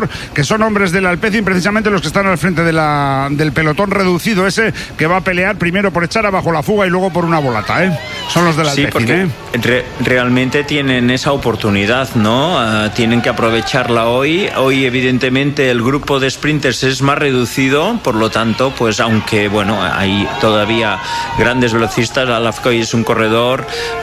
Contador, que son hombres del Alpecin, precisamente los que están al frente del pelotón reducido ese, que va a pelear primero por echar abajo la fuga y luego por una volata, ¿eh? Son los del Alpecin. Sí, porque realmente tienen esa oportunidad, ¿no? Tienen que aprovecharla hoy. Hoy, evidentemente, el grupo de sprinters es más reducido, por lo tanto, pues aunque, bueno, hay todavía grandes velocistas, Alafcoy es un corredor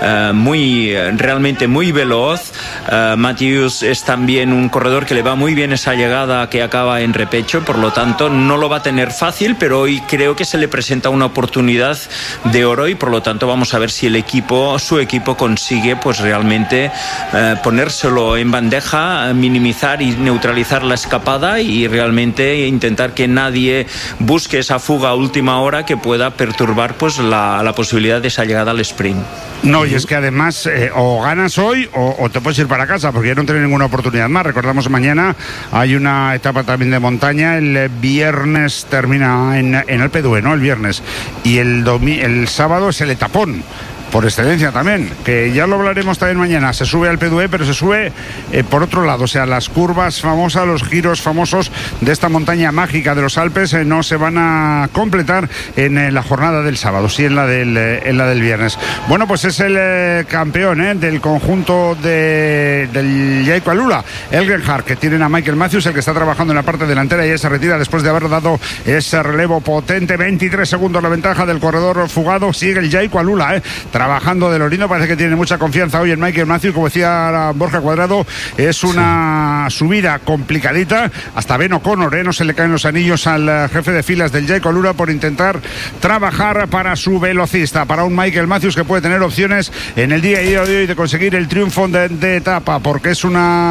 realmente muy veloz. Matthews es también un corredor que le va muy bien esa llegada que acaba en repecho, por lo tanto no lo va a tener fácil, pero hoy creo que se le presenta una oportunidad de oro y por lo tanto vamos a ver si su equipo consigue pues realmente ponérselo en bandeja, minimizar y neutralizar la escapada y realmente intentar que nadie busque esa fuga a última hora que pueda perturbar pues la posibilidad de esa llegada al sprint. No, y es que además o ganas hoy o te puedes ir para casa porque ya no tienes ninguna oportunidad más. Recordamos, mañana hay una etapa también de montaña. El viernes termina en Alpe d'Huez, ¿no? El viernes. Y el sábado es el etapón por excelencia también, que ya lo hablaremos también mañana. Se sube al Alpe d'Huez, pero se sube por otro lado, o sea, las curvas famosas, los giros famosos de esta montaña mágica de los Alpes no se van a completar en la jornada del sábado, sí en la del viernes. Bueno, pues es el campeón del conjunto del Jayco Alula, Elgenhard, que tienen a Michael Matthews, el que está trabajando en la parte delantera y ya se retira después de haber dado ese relevo potente. 23 segundos la ventaja del corredor fugado. Sigue el Jayco Alula, trabajando de lo lindo, parece que tiene mucha confianza hoy en Michael Matthews. Como decía Borja Cuadrado, es una subida complicadita. Hasta Ben O'Connor, no se le caen los anillos al jefe de filas del Jayco Alula por intentar trabajar para su velocista, para un Michael Matthews que puede tener opciones en el día de hoy de conseguir el triunfo de etapa, porque es un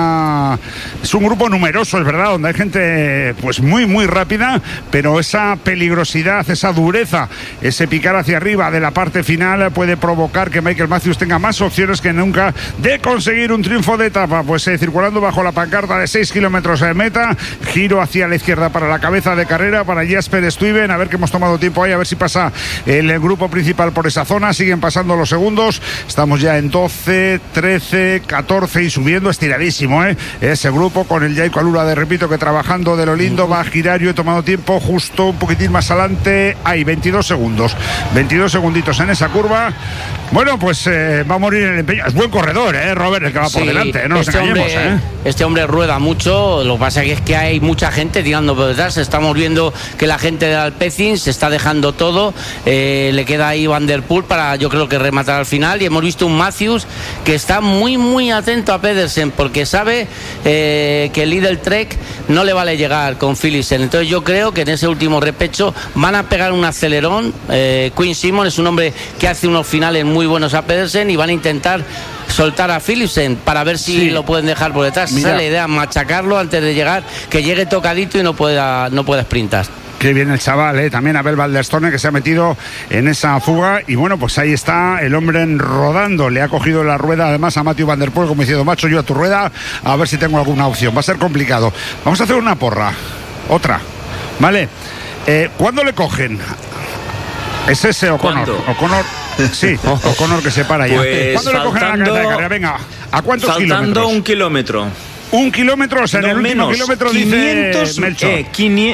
grupo numeroso, es verdad, donde hay gente pues muy muy rápida, pero esa peligrosidad, esa dureza, ese picar hacia arriba de la parte final puede provocar que Michael Matthews tenga más opciones que nunca de conseguir un triunfo de etapa. Pues circulando bajo la pancarta de 6 kilómetros de meta, giro hacia la izquierda para la cabeza de carrera, para Jasper Stuyven, a ver que hemos tomado tiempo ahí, a ver si pasa el grupo principal por esa zona. Siguen pasando los segundos, estamos ya en 12, 13, 14 y subiendo estiradísimo, ese grupo con el Jayco Alula, repito, que trabajando de lo lindo, va a girar. Yo he tomado tiempo justo un poquitín más adelante, hay 22 segundos, 22 segunditos en esa curva. Bueno, pues va a morir en el empeño. Es buen corredor, Robert, el que va por delante, no nos engañemos. Este hombre rueda mucho, lo que pasa es que hay mucha gente tirando por detrás. Estamos viendo que la gente del Alpecin se está dejando todo, le queda ahí Van der Poel para, yo creo que rematar al final, y hemos visto un Matthews que está muy muy atento a Pedersen porque sabe que el Lidl Trek no le vale llegar con Philipsen. Entonces yo creo que en ese último repecho van a pegar un acelerón. Quinn Simmons es un hombre que hace unos finales muy buenos a Pedersen y van a intentar soltar a Philipsen para ver si lo pueden dejar por detrás. Esa es la idea, machacarlo antes de llegar, que llegue tocadito y no pueda sprintar. Qué bien el chaval, también Abel Valderstone, que se ha metido en esa fuga. Y bueno, pues ahí está el hombre rodando. Le ha cogido la rueda además a Mathieu Van der Poel, como diciendo, macho, yo a tu rueda, a ver si tengo alguna opción. Va a ser complicado. Vamos a hacer una porra, otra, ¿vale? ¿Cuándo le cogen? Es ese O'Connor. O'Connor, sí, O'Connor que se para ya. Pues ¿cuándo le cogen a la carrera? Venga, ¿a cuántos kilómetros? Faltando 1 kilómetro. 1 kilómetro, o sea, en el último kilómetro 500, dice Melchor.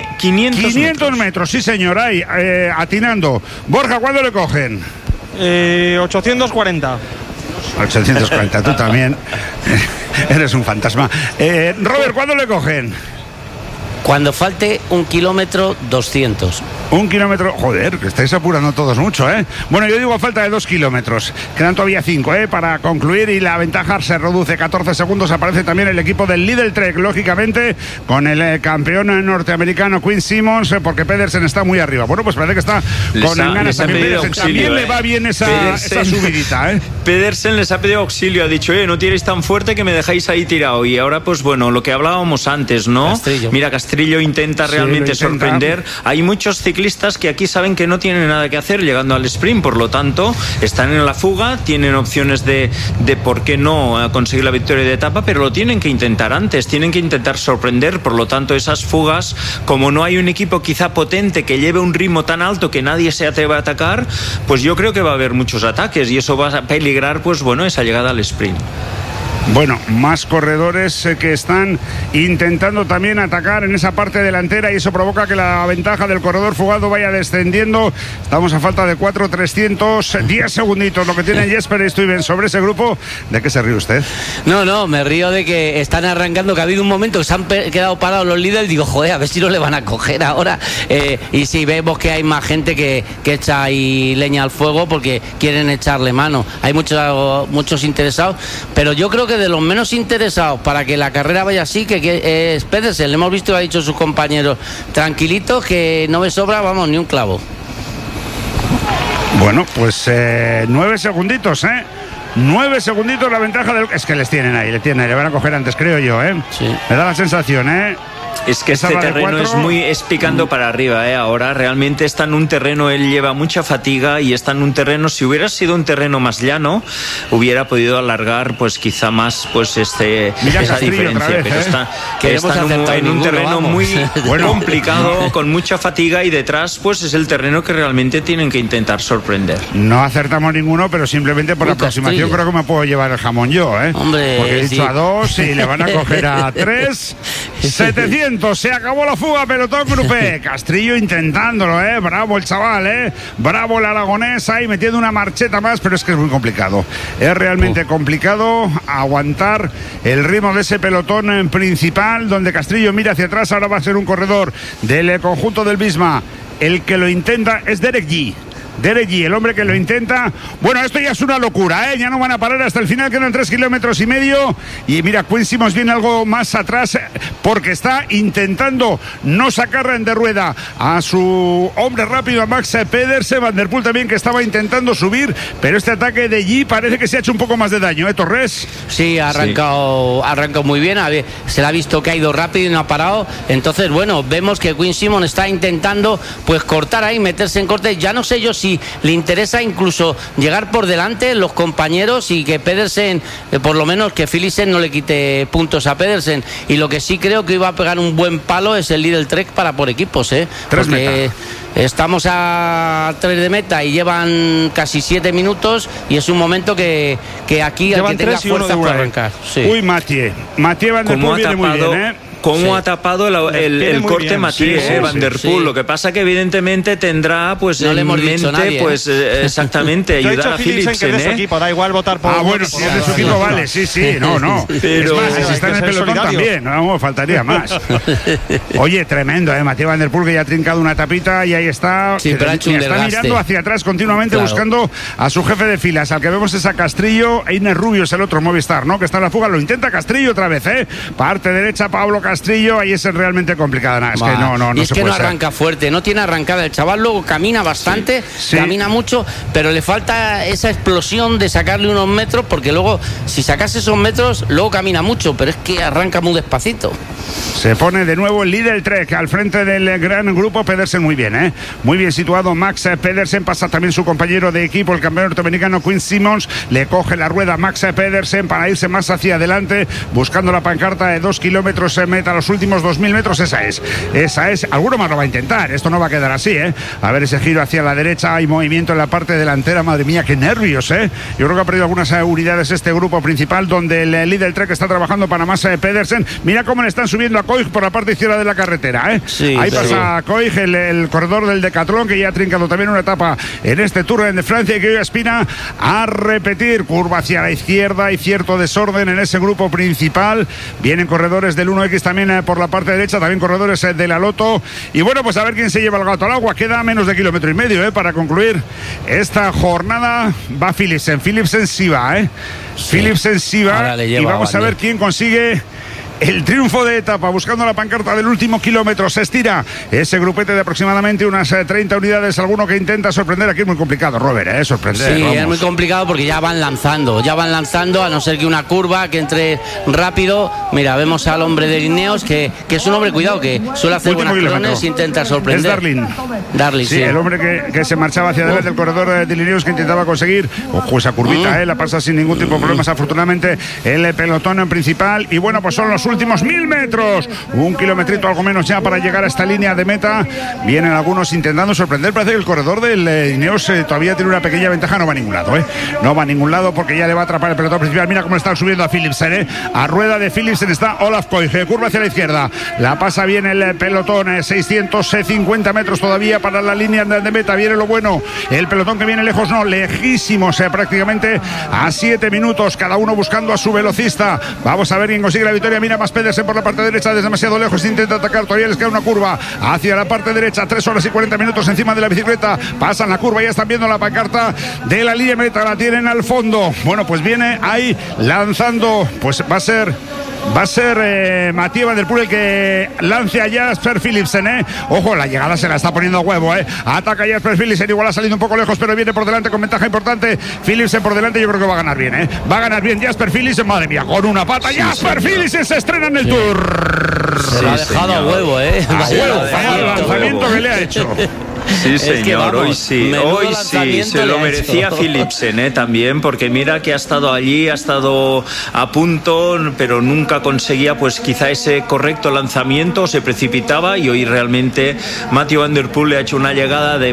500 metros, sí señor, ahí, atinando. Borja, ¿cuándo le cogen? 840. 840, tú también eres un fantasma. Robert, ¿cuándo le cogen? Cuando falte 1 kilómetro 200. 1 kilómetro, joder, que estáis apurando todos mucho, Bueno, yo digo a falta de 2 kilómetros. Quedan todavía 5, para concluir, y la ventaja se reduce 14 segundos. Aparece también el equipo del Lidl Trek, lógicamente, con el campeón norteamericano Quinn Simmons, porque Pedersen está muy arriba. Bueno, pues parece que está con ganas. También le va bien esa subidita, Pedersen les ha pedido auxilio, ha dicho, no tiréis tan fuerte que me dejáis ahí tirado. Y ahora, pues bueno, lo que hablábamos antes, ¿no? Castrillo. Mira, Castrillo intenta realmente sorprender. Hay muchos ciclistas que aquí saben que no tienen nada que hacer llegando al sprint, por lo tanto están en la fuga, tienen opciones de por qué no conseguir la victoria de etapa, pero lo tienen que intentar antes, tienen que intentar sorprender. Por lo tanto, esas fugas, como no hay un equipo quizá potente que lleve un ritmo tan alto que nadie se atreva a atacar, pues yo creo que va a haber muchos ataques y eso va a peligrar, pues bueno, esa llegada al sprint. Bueno, más corredores que están intentando también atacar en esa parte delantera y eso provoca que la ventaja del corredor fugado vaya descendiendo. Estamos a falta de 4:310 segunditos, lo que tiene Jesper y Stuyven sobre ese grupo. ¿De qué se ríe usted? No, me río de que están arrancando, que ha habido un momento que se han quedado parados los líderes. Digo, joder, a ver si no le van a coger ahora. Y sí, vemos que hay más gente que echa ahí leña al fuego porque quieren echarle mano. Hay muchos interesados, pero yo creo que de los menos interesados para que la carrera vaya así, que es Pedersen. Le hemos visto, ha dicho sus compañeros, tranquilitos, que no me sobra, vamos, ni un clavo. Bueno, pues 9 segunditos, 9 segunditos la ventaja del... Es que le van a coger antes, creo yo, Sí. Me da la sensación, Es que este terreno es picando para arriba, Ahora realmente está en un terreno, él lleva mucha fatiga y está en un terreno, si hubiera sido un terreno más llano, hubiera podido alargar pues quizá más pues esa diferencia, vez, pero está en un terreno muy complicado, con mucha fatiga y detrás pues es el terreno que realmente tienen que intentar sorprender. No acertamos ninguno, pero simplemente por la aproximación Castrillo. creo que me puedo llevar el jamón yo, Hombre, porque he dicho a 2 y le van a coger a 3. 700. Se acabó la fuga, pelotón grupé. Castrillo intentándolo, bravo el chaval, bravo el aragonés ahí metiendo una marcheta más, pero es que es muy complicado. Es realmente complicado aguantar el ritmo de ese pelotón principal, donde Castrillo mira hacia atrás. Ahora va a ser un corredor del conjunto del Visma. El que lo intenta es Derek G. El hombre que lo intenta. Bueno, esto ya es una locura, ya no van a parar hasta el final, quedan 3,5 kilómetros. Y mira, Quinn Simmons viene algo más atrás porque está intentando no sacar de rueda a su hombre rápido, a Max Pedersen. Van der Poel también, que estaba intentando subir, pero este ataque de G parece que se ha hecho un poco más de daño, Torres. Sí, ha arrancado muy bien. A ver, se le ha visto que ha ido rápido y no ha parado. Entonces, bueno, vemos que Quinn Simmons está intentando pues cortar ahí, meterse en corte. Ya no sé yo si le interesa incluso llegar por delante los compañeros y que Pedersen, por lo menos que Philipsen no le quite puntos a Pedersen. Y lo que sí creo que iba a pegar un buen palo es el Lidl Trek para por equipos, porque estamos a 3 de meta y llevan casi 7 minutos y es un momento que aquí llevan al que tenga fuerza para arrancar. Sí. Uy, Mathieu Van der Poel viene muy bien, ¿Cómo ha tapado el corte Mathieu, Van der Poel? Lo que pasa que evidentemente tendrá pues no en le hemos mente dicho nadie, pues exactamente ayudar a Philipsen, que es de su equipo, da igual votar por bueno, si es de su equipo vale, sí, no. Pero es más, si está en el pelotón también, no faltaría más. Oye, tremendo, Mathieu Van der Poel, que ya ha trincado una tapita y ahí está. Sí, pero ha hecho un está mirando hacia atrás continuamente, buscando a su jefe de filas. Al que vemos es a Castrillo. Einer Rubio es el otro Movistar, ¿no? Que está en la fuga, lo intenta Castrillo otra vez, parte derecha, Pablo Castrillo, ahí es realmente complicada. Es que no y es que no arranca fuerte, no tiene arrancada. El chaval luego camina bastante, camina mucho, pero le falta esa explosión de sacarle unos metros, porque luego, si sacase esos metros, luego camina mucho, pero es que arranca muy despacito. Se pone de nuevo el líder Trek al frente del gran grupo. Pedersen muy bien, muy bien situado Max Pedersen. Pasa también su compañero de equipo, el campeón norteamericano Quinn Simmons. Le coge la rueda Max Pedersen para irse más hacia adelante, buscando la pancarta de 2 kilómetros en meta. Los últimos 2.000 metros, esa es. Alguno más lo va a intentar, esto no va a quedar así, A ver ese giro hacia la derecha, hay movimiento en la parte delantera. Madre mía, qué nervios, Yo creo que ha perdido algunas unidades este grupo principal, donde el líder Trek está trabajando para Max Pedersen. Mira cómo le están subiendo a Koig por la parte izquierda de la carretera, Sí, ahí pasa Koig, el corredor del Decathlon, que ya ha trincado también una etapa en este Tour de Francia, y que hoy aspira a repetir. Curva hacia la izquierda, hay cierto desorden en ese grupo principal. Vienen corredores del 1X también por la parte derecha, también corredores de la Loto. Y bueno, pues a ver quién se lleva el gato al agua. Queda menos de 1,5 kilómetros, para concluir esta jornada. Va Philipsen sí va, Philipsen sí va, y vamos a ver quién consigue el triunfo de etapa, buscando la pancarta del último kilómetro. Se estira ese grupete de aproximadamente unas 30 unidades. Alguno que intenta sorprender. Aquí es muy complicado, Robert, sorprender. Sí, es muy complicado porque ya van lanzando, a no ser que una curva que entre rápido. Mira, vemos al hombre de Ineos, que es un hombre, cuidado, que suele hacer buenas clones, intenta sorprender. Es Darling, sí. El hombre que se marchaba hacia adelante, el corredor de Ineos, que intentaba conseguir esa curvita, la pasa sin ningún tipo de problemas, afortunadamente, el pelotón principal. Y bueno, pues son los últimos 1000 metros. 1 kilometrito algo menos ya para llegar a esta línea de meta. Vienen algunos intentando sorprender. Parece que el corredor del Ineos todavía tiene una pequeña ventaja. No va a ningún lado, no va a ningún lado porque ya le va a atrapar el pelotón principal. Mira cómo están subiendo a Philipsen, A rueda de Philipsen está Olaf Koig, curva hacia la izquierda. La pasa bien el pelotón, 650 metros todavía para la línea de meta. Viene lo bueno, el pelotón que viene lejos, no, lejísimos, prácticamente a 7 minutos, cada uno buscando a su velocista. Vamos a ver quién consigue la victoria. Mira más Pedersen por la parte derecha, desde demasiado lejos, intenta atacar, todavía les queda una curva hacia la parte derecha, 3 horas y 40 minutos encima de la bicicleta, pasan la curva, ya están viendo la pancarta de la línea meta, la tienen al fondo. Bueno, pues viene ahí lanzando, pues va a ser Mathieu van der Poel el que lance a Jasper Philipsen, Ojo, la llegada se la está poniendo a huevo, Ataca Jasper Philipsen, igual ha salido un poco lejos, pero viene por delante con ventaja importante. Philipsen por delante, yo creo que va a ganar bien, Va a ganar bien Jasper Philipsen, madre mía, con una pata. Jasper Philipsen se estrena en el Tour. Se lo ha dejado a huevo, A huevo, el lanzamiento que le ha hecho. Sí, señor, hoy sí, se lo merecía Philipsen, también, porque mira que ha estado allí, ha estado a punto, pero nunca conseguía pues quizá ese correcto lanzamiento, se precipitaba, y hoy realmente Mathieu van der Poel le ha hecho una llegada de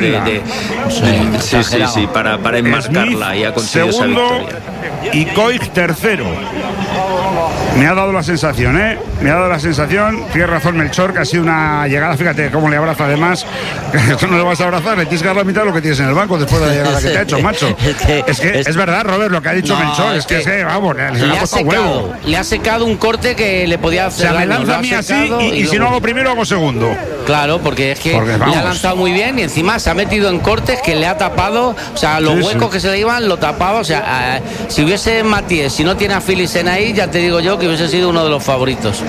para enmarcarla, y ha conseguido esa victoria. Y Koig tercero. Me ha dado la sensación, Me ha dado la sensación, tiene razón Melchor, que ha sido una llegada, fíjate cómo le abraza además. Tú no le vas a abrazar, le tienes que dar la mitad de lo que tienes en el banco después de la llegada que te ha hecho, macho. Es verdad, Robert, lo que ha dicho Melchor, es que vamos, le ha secado un corte que le podía hacer. O sea, me lanza a mí así y si no hago primero, hago segundo. Claro, porque es que le ha lanzado muy bien y encima se ha metido en cortes que le ha tapado, o sea, los huecos que se le iban lo tapaba, o sea, si hubiese Mathieu, si no tiene a Philipsen ahí, ya te digo yo que hubiese sido uno de los favoritos.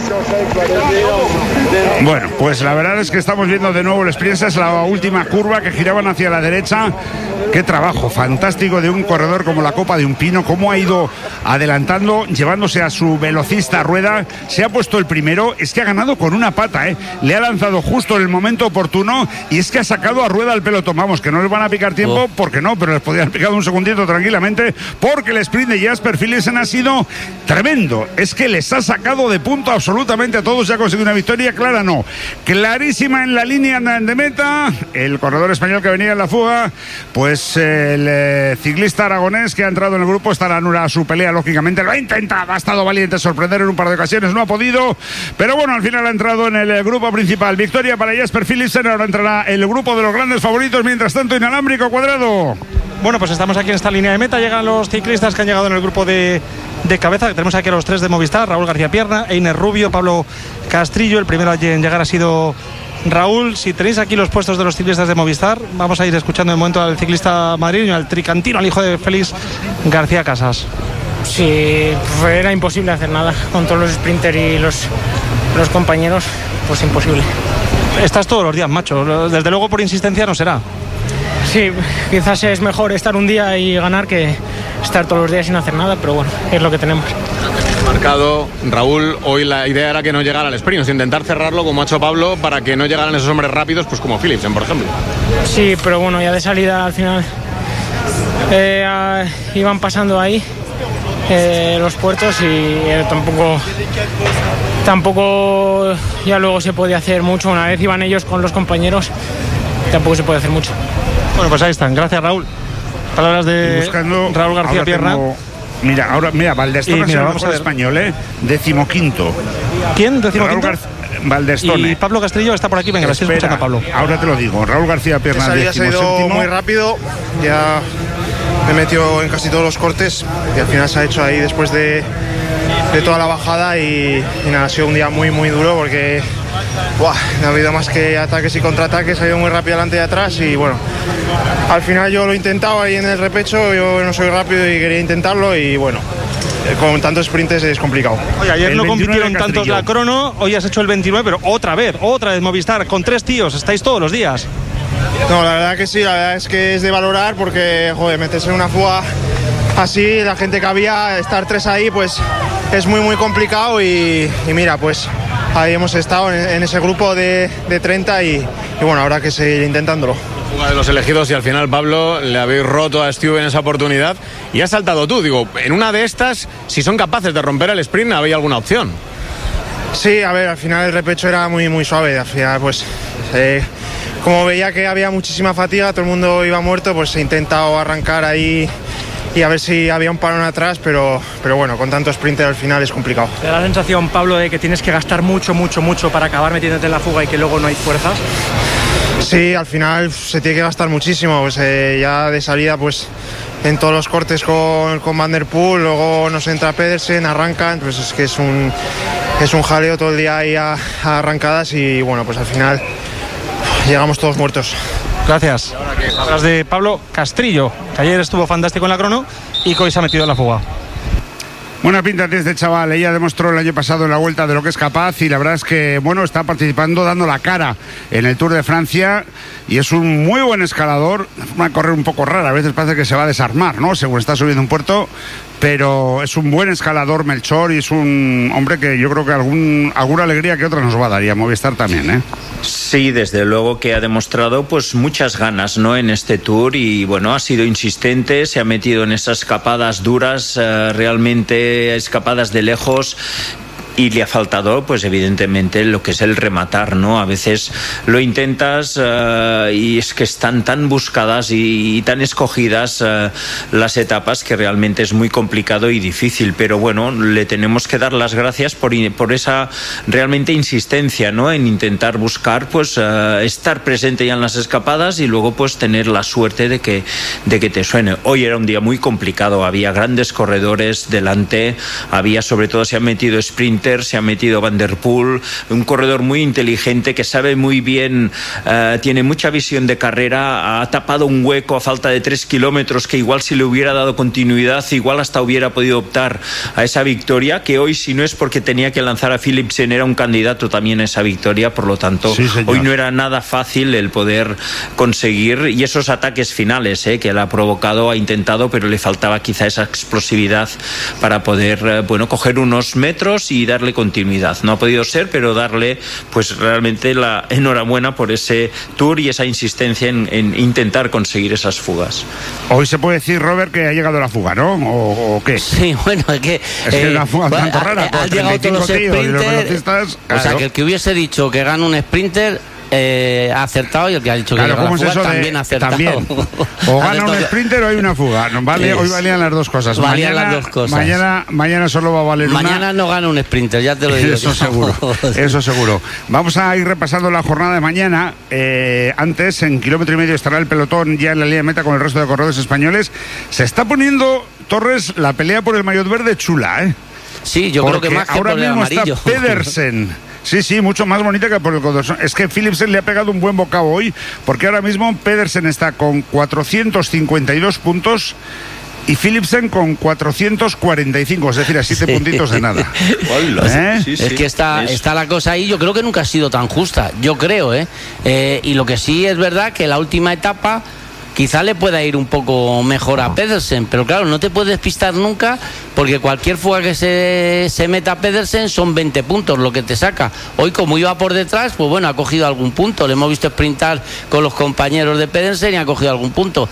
Bueno, pues la verdad es que estamos viendo de nuevo el sprint, es la última curva que giraban hacia la derecha. Qué trabajo fantástico de un corredor como la copa de un pino, cómo ha ido adelantando, llevándose a su velocista a rueda, se ha puesto el primero, es que ha ganado con una pata, le ha lanzado justo en el momento oportuno y es que ha sacado a rueda al pelotón. Vamos, que no les van a picar tiempo, porque no, pero les podrían picar un segundito tranquilamente, porque el sprint de Jasper Philipsen ha sido tremendo, es que les ha sacado de punto absolutamente a todos, ya ha conseguido una victoria clara, no, clarísima en la línea de meta. El corredor español que venía en la fuga, pues el ciclista aragonés que ha entrado en el grupo estará anulada su pelea, lógicamente lo ha intentado, ha estado valiente sorprender en un par de ocasiones, no ha podido, pero bueno, al final ha entrado en el grupo principal. Victoria para Jasper Philipsen, ahora entrará el grupo de los grandes favoritos, mientras tanto inalámbrico. Cuadrado. Bueno, pues estamos aquí en esta línea de meta, llegan los ciclistas que han llegado en el grupo de cabeza, que tenemos aquí a los 3 de Movistar, Raúl García Pierna, Einer Rubio, Pablo Castrillo. El primero en llegar ha sido Raúl. Si tenéis aquí los puestos de los ciclistas de Movistar, vamos a ir escuchando de momento al ciclista madrileño, al tricantino, al hijo de Félix García Casas. Sí, era imposible hacer nada con todos los sprinters y los compañeros, pues imposible. Estás todos los días, macho, desde luego por insistencia no será. Sí, quizás es mejor estar un día y ganar que estar todos los días sin hacer nada, pero bueno, es lo que tenemos. Marcado, Raúl, hoy la idea era que no llegara al sprint, intentar cerrarlo como ha hecho Pablo para que no llegaran esos hombres rápidos, pues como Philipsen, por ejemplo. Sí, pero bueno, ya de salida al final iban pasando ahí los puertos y tampoco ya luego se podía hacer mucho. Una vez iban ellos con los compañeros, tampoco se puede hacer mucho. Bueno, pues ahí están, gracias Raúl. Palabras de Raúl García Pierna. Mira, Valdestone es el mejor español, 15º. ¿Quién? 15º. Valdestone. Y Pablo Castrillo está por aquí, venga, estoy escuchando a Pablo. Ahora te lo digo, Raúl García Pierna. Esa se ha ido muy rápido, ya me metió en casi todos los cortes y al final se ha hecho ahí después de toda la bajada y nada, ha sido un día muy muy duro porque no ha habido más que ataques y contraataques, ha ido muy rápido adelante y atrás y bueno, al final yo lo intentaba ahí en el repecho, yo no soy rápido y quería intentarlo y bueno, con tantos sprints es complicado. Oye, ayer no compitieron tantos la crono, hoy has hecho el 29, pero otra vez Movistar con 3 tíos, estáis todos los días. No, la verdad que sí, la verdad es que es de valorar porque, joder, meterse en una fuga así, la gente que había, estar 3 ahí, pues es muy muy complicado y mira, pues ahí hemos estado en ese grupo de 30 y bueno, habrá que seguir intentándolo. Fuga de los elegidos y al final, Pablo, le habéis roto a Stu en esa oportunidad y has saltado tú. Digo, en una de estas, si son capaces de romper el sprint, ¿había alguna opción? Sí, a ver, al final el repecho era muy, muy suave. Al final, pues, como veía que había muchísima fatiga, todo el mundo iba muerto, pues he intentado arrancar ahí y a ver si había un parón atrás, pero bueno, con tanto sprinter al final es complicado. ¿Te da la sensación, Pablo, de que tienes que gastar mucho para acabar metiéndote en la fuga y que luego no hay fuerzas? Sí, al final se tiene que gastar muchísimo, pues ya de salida pues en todos los cortes con Van der Poel, luego nos entra Pedersen, arrancan, pues es que es un jaleo todo el día ahí a arrancadas y bueno, pues al final llegamos todos muertos. Gracias. Hablas de Pablo Castrillo, que ayer estuvo fantástico en la crono y que hoy se ha metido en la fuga. Buena pinta tiene este chaval, ella demostró el año pasado en la Vuelta de lo que es capaz y la verdad es que, bueno, está participando, dando la cara en el Tour de Francia y es un muy buen escalador, va a correr un poco rara, a veces parece que se va a desarmar, ¿no? Según está subiendo un puerto, pero es un buen escalador Melchor y es un hombre que yo creo que alguna alegría que otra nos va a dar y a Movistar también, ¿eh? Sí, desde luego que ha demostrado pues muchas ganas, ¿no?, en este Tour y bueno, ha sido insistente, se ha metido en esas escapadas duras, realmente escapadas de lejos. Y le ha faltado, pues evidentemente, lo que es el rematar, ¿no? A veces lo intentas y es que están tan buscadas y tan escogidas las etapas que realmente es muy complicado y difícil. Pero bueno, le tenemos que dar las gracias por esa realmente insistencia, ¿no?, en intentar buscar, pues estar presente ya en las escapadas y luego pues tener la suerte de que te suene. Hoy era un día muy complicado, había grandes corredores delante, sobre todo se han metido sprint, se ha metido Van der Poel, un corredor muy inteligente que sabe muy bien, tiene mucha visión de carrera, ha tapado un hueco a falta de 3 kilómetros que igual si le hubiera dado continuidad igual hasta hubiera podido optar a esa victoria, que hoy si no es porque tenía que lanzar a Philipsen era un candidato también a esa victoria, por lo tanto sí, hoy no era nada fácil el poder conseguir, y esos ataques finales que él ha provocado, ha intentado, pero le faltaba quizá esa explosividad para poder coger unos metros y darle continuidad. No ha podido ser, pero darle pues realmente la enhorabuena por ese Tour y esa insistencia en intentar conseguir esas fugas. Hoy se puede decir, Robert, que ha llegado la fuga, ¿no? ¿O qué? Sí, bueno, es que la fuga tanto rara. Han llegado todos los sprinters, claro. O sea, que el que hubiese dicho que gana un sprinter ha acertado, y el que ha dicho que claro, gana la fuga es también ha acertado. También. O gana un sprinter o hay una fuga. No, vale, hoy valían las dos cosas. Mañana solo va a valer una. Mañana no gana un sprinter, ya te lo digo. Eso seguro, eso seguro. Vamos a ir repasando la jornada de mañana. Antes, en 1,5 kilómetros estará el pelotón ya en la línea de meta con el resto de corredores españoles. Se está poniendo, Torres, la pelea por el maillot verde chula, ¿eh? Sí, yo creo que más que ahora por el mismo amarillo. Está Pedersen. Sí, mucho más bonita que por el Codorson. Es que Philipsen le ha pegado un buen bocado hoy, porque ahora mismo Pedersen está con 452 puntos y Philipsen con 445, es decir, a 7 puntitos de nada. Sí. Es que está la cosa ahí, yo creo que nunca ha sido tan justa, yo creo, y lo que sí es verdad que la última etapa quizá le pueda ir un poco mejor a Pedersen, pero claro, no te puedes despistar nunca, porque cualquier fuga que se meta a Pedersen son 20 puntos lo que te saca. Hoy, como iba por detrás, pues bueno, ha cogido algún punto, le hemos visto sprintar con los compañeros de Pedersen y ha cogido algún punto.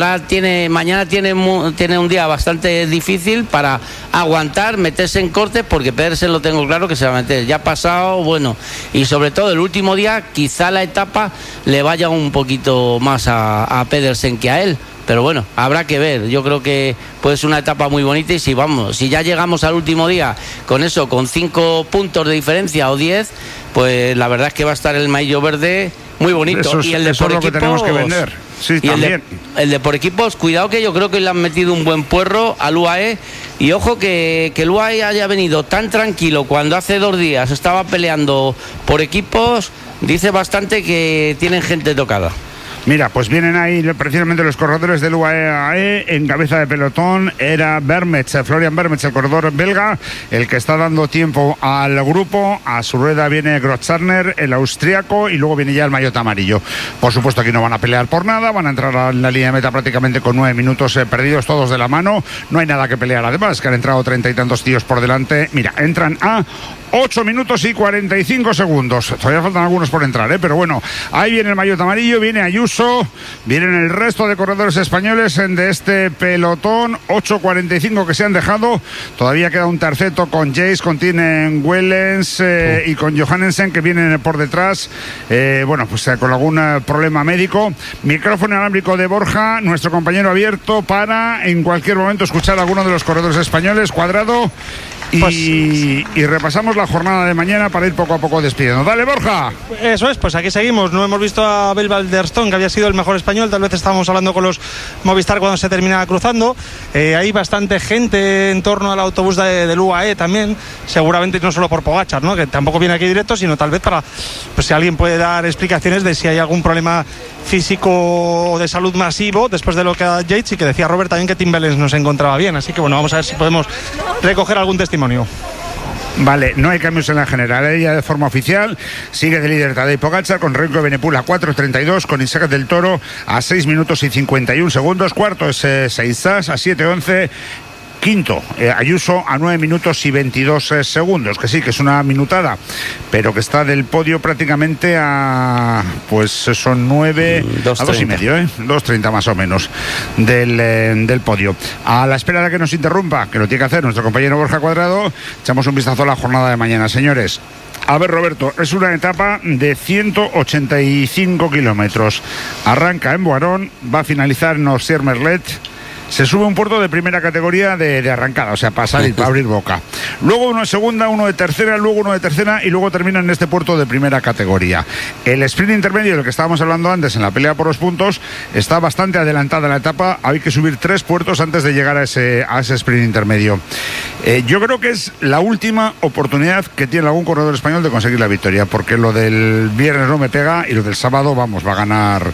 Mañana tiene un día bastante difícil para aguantar, meterse en cortes, porque Pedersen lo tengo claro que se va a meter, ya ha pasado, bueno, y sobre todo el último día quizá la etapa le vaya un poquito más a Pedersen que a él, pero bueno, habrá que ver. Yo creo que puede ser una etapa muy bonita, y si ya llegamos al último día con 5 puntos de diferencia o 10, pues la verdad es que va a estar el maillot verde muy bonito. Y el de por equipos, que tenemos que vender. Sí, y también. El de por equipos, cuidado, que yo creo que le han metido un buen puerro al UAE, y ojo que el UAE haya venido tan tranquilo cuando hace 2 días estaba peleando por equipos, dice bastante que tienen gente tocada. Mira, pues vienen ahí precisamente los corredores del UAE. En cabeza de pelotón era Florian Vermets, el corredor belga, el que está dando tiempo al grupo. A su rueda viene Grotzarner, el austriaco, y luego viene ya el maillot amarillo. Por supuesto, aquí no van a pelear por nada, van a entrar en la línea de meta prácticamente con 9 minutos perdidos, todos de la mano. No hay nada que pelear, además, que han entrado 30 y tantos tíos por delante. Mira, entran a 8 minutos y 45 segundos. Todavía faltan algunos por entrar, pero bueno, ahí viene el maillot amarillo, viene Ayuso, Ayuso. Vienen el resto de corredores españoles de este pelotón, 8:45 que se han dejado. Todavía queda un terceto con Jace, con Tinen Wellens y con Johannesen, que vienen por detrás, con algún problema médico. Micrófono inalámbrico de Borja, nuestro compañero abierto para en cualquier momento escuchar a alguno de los corredores españoles. Cuadrado. Y repasamos la jornada de mañana para ir poco a poco despidiendo. Dale, Borja. Eso es, pues aquí seguimos. No hemos visto a Abel Valderstone, que había sido el mejor español. Tal vez estábamos hablando con los Movistar cuando se terminaba cruzando. Hay bastante gente en torno al autobús del UAE también, seguramente no solo por Pogačar, ¿no?, que tampoco viene aquí directo, sino tal vez para, pues si alguien puede dar explicaciones de si hay algún problema físico o de salud masivo después de lo que ha Yates, y que decía Robert también que Tim Wellens no se encontraba bien. Así que bueno, vamos a ver si podemos recoger algún testimonio. Vale, no hay cambios en la general, ya de forma oficial. Sigue de líder Tadej Pogačar con Remco Evenepoel a 4:32, con Isaac del Toro a 6 minutos y 51 segundos. Cuarto es Seisas a 7:11. Quinto, Ayuso a 9 minutos y 22 segundos, que sí, que es una minutada, pero que está del podio prácticamente a, pues son 9, a 2,5, 2:30 más o menos del podio. A la espera de que nos interrumpa, que lo tiene que hacer nuestro compañero Borja Cuadrado, echamos un vistazo a la jornada de mañana, señores. A ver, Roberto, es una etapa de 185 kilómetros. Arranca en Boirón, va a finalizar en Ossier-Merlet. Se sube un puerto de primera categoría de arrancada, o sea, para salir, para abrir boca. Luego uno de segunda, uno de tercera, luego uno de tercera y luego termina en este puerto de primera categoría. El sprint intermedio, del que estábamos hablando antes en la pelea por los puntos, está bastante adelantada la etapa. Hay que subir 3 puertos antes de llegar a ese sprint intermedio. Yo creo que es la última oportunidad que tiene algún corredor español de conseguir la victoria, porque lo del viernes no me pega y lo del sábado, vamos, va a ganar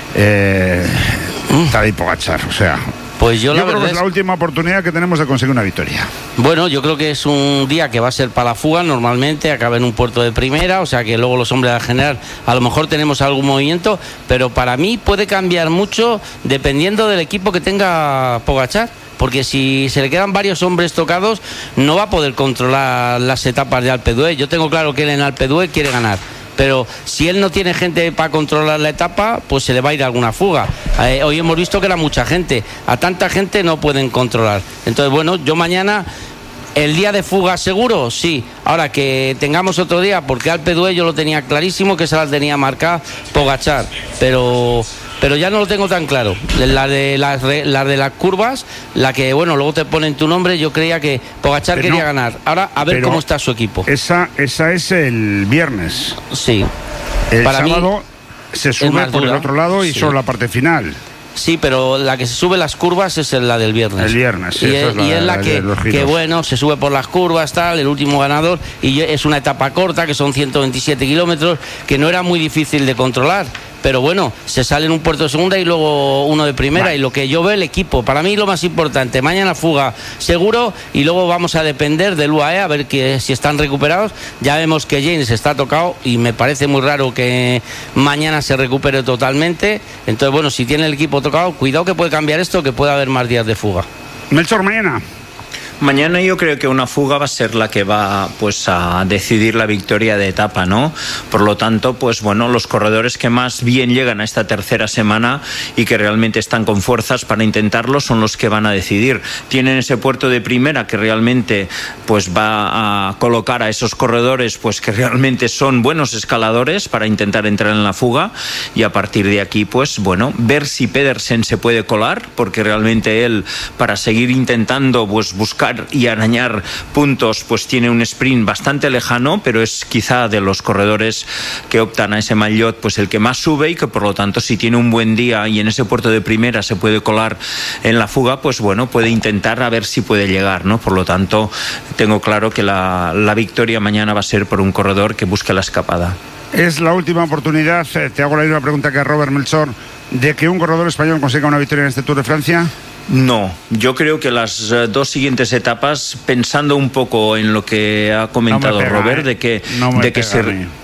Tadej Pogačar, o sea... Pues yo creo que es la última oportunidad que tenemos de conseguir una victoria. Bueno, yo creo que es un día que va a ser para la fuga, normalmente acaba en un puerto de primera, o sea que luego los hombres de la general a lo mejor tenemos algún movimiento, pero para mí puede cambiar mucho dependiendo del equipo que tenga Pogačar, porque si se le quedan varios hombres tocados no va a poder controlar las etapas de Alpe d'Huez. Yo tengo claro que él en Alpe d'Huez quiere ganar, pero si él no tiene gente para controlar la etapa, pues se le va a ir alguna fuga. Hoy hemos visto que era mucha gente, a tanta gente no pueden controlar. Entonces, bueno, yo mañana, el día de fuga seguro, sí. Ahora que tengamos otro día, porque Alpe d'Huez yo lo tenía clarísimo que se la tenía marcada Pogačar, pero ya no lo tengo tan claro. La de las curvas, la que, bueno, luego te ponen tu nombre, yo creía que Pogačar quería ganar. Ahora, a ver cómo está su equipo. Esa es el viernes. Sí. El sábado se sube por el otro lado y solo la parte final. Sí, pero la que se sube las curvas es la del viernes. El viernes, sí. Y es la que bueno, se sube por las curvas, tal, el último ganador, y es una etapa corta, que son 127 kilómetros, que no era muy difícil de controlar. Pero bueno, se sale en un puerto de segunda y luego uno de primera. Vale. Y lo que yo veo, el equipo, para mí lo más importante, mañana fuga seguro, y luego vamos a depender del UAE a ver si están recuperados. Ya vemos que James está tocado y me parece muy raro que mañana se recupere totalmente. Entonces, bueno, si tiene el equipo tocado, cuidado que puede cambiar esto, que puede haber más días de fuga. Melchor, mañana. Mañana yo creo que una fuga va a ser la que va, pues, a decidir la victoria de etapa, ¿no? Por lo tanto, pues bueno, los corredores que más bien llegan a esta tercera semana y que realmente están con fuerzas para intentarlo son los que van a decidir. Tienen ese puerto de primera que realmente, pues, va a colocar a esos corredores, pues, que realmente son buenos escaladores para intentar entrar en la fuga, y a partir de aquí, pues bueno, ver si Pedersen se puede colar, porque realmente él, para seguir intentando, pues, buscar y arañar puntos, pues tiene un sprint bastante lejano, pero es quizá de los corredores que optan a ese maillot, pues el que más sube, y que por lo tanto, si tiene un buen día y en ese puerto de primera se puede colar en la fuga, pues bueno, puede intentar a ver si puede llegar, ¿no? Por lo tanto, tengo claro que la victoria mañana va a ser por un corredor que busque la escapada. Es la última oportunidad, te hago la misma pregunta que a Robert, Melchor, de que un corredor español consiga una victoria en este Tour de Francia. No, yo creo que las dos siguientes etapas, pensando un poco en lo que ha comentado Robert, de que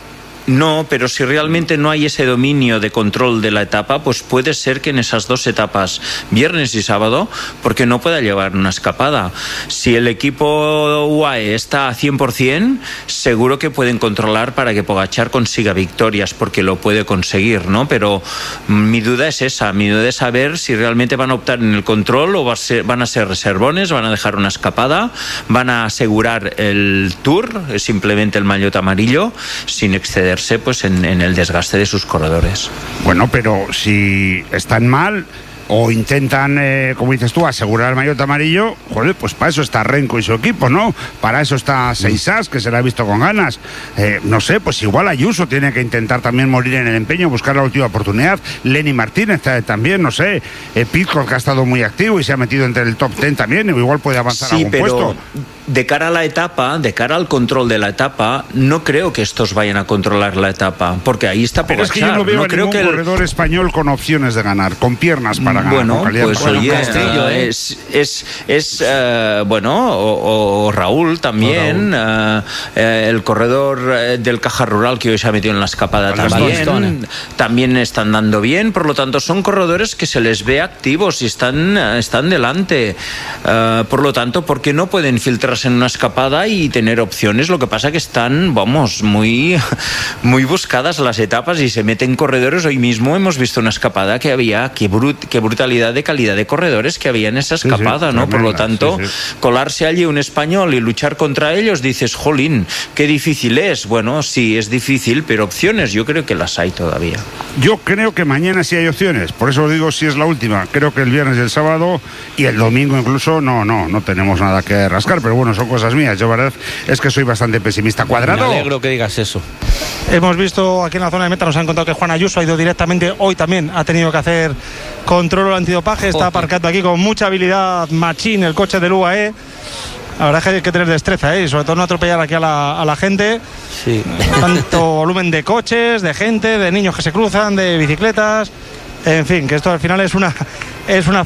No, pero si realmente no hay ese dominio de control de la etapa, pues puede ser que en esas dos etapas, viernes y sábado, porque no pueda llevar una escapada. Si el equipo UAE está a 100%, seguro que pueden controlar para que Pogačar consiga victorias, porque lo puede conseguir, ¿no? Pero mi duda es esa, mi duda es saber si realmente van a optar en el control o van a ser reservones, van a dejar una escapada, van a asegurar el Tour, simplemente el maillot amarillo, sin exceder pues en el desgaste de sus corredores. Bueno, pero si están mal o intentan, como dices tú, asegurar el maillot amarillo, joder, pues para eso está Renko y su equipo, ¿no? Para eso está Seisas, que se la ha visto con ganas. No sé, pues igual Ayuso tiene que intentar también morir en el empeño, buscar la última oportunidad. Lenny Martínez también, no sé. Pidcock, que ha estado muy activo y se ha metido entre el top 10 también, igual puede avanzar algún puesto. De cara a la etapa, de cara al control de la etapa, no creo que estos vayan a controlar la etapa, porque ahí está Pogačar. Pero es que yo no veo a ningún corredor español con opciones de ganar, con piernas para ganar. Bueno, pues oye, Castillo, bueno, o Raúl también, el corredor del Caja Rural que hoy se ha metido en la escapada también están dando bien, por lo tanto son corredores que se les ve activos y están delante, por lo tanto, ¿por qué no pueden filtrarse en una escapada y tener opciones? Lo que pasa que están, vamos, muy buscadas las etapas y se meten corredores. Hoy mismo hemos visto una escapada que había, qué brutalidad de calidad de corredores que había en esa escapada, ¿no? Tremenda, por lo tanto, colarse allí un español y luchar contra ellos, dices, jolín, qué difícil es. Bueno, sí, es difícil, pero opciones yo creo que las hay todavía. Yo creo que mañana sí hay opciones, por eso digo si es la última. Creo que el viernes y el sábado y el domingo incluso no tenemos nada que rascar, pero bueno, son cosas mías. Yo, verdad, es que soy bastante pesimista. Cuadrado. Me alegro que digas eso. Hemos visto aquí en la zona de meta, nos han contado que Juan Ayuso ha ido directamente, hoy también ha tenido que hacer control antidopaje, está aparcando aquí con mucha habilidad Machín, el coche del UAE. La verdad es que hay que tener destreza, y sobre todo no atropellar aquí a la gente. Sí. Tanto volumen de coches, de gente, de niños que se cruzan, de bicicletas. En fin, que esto al final es una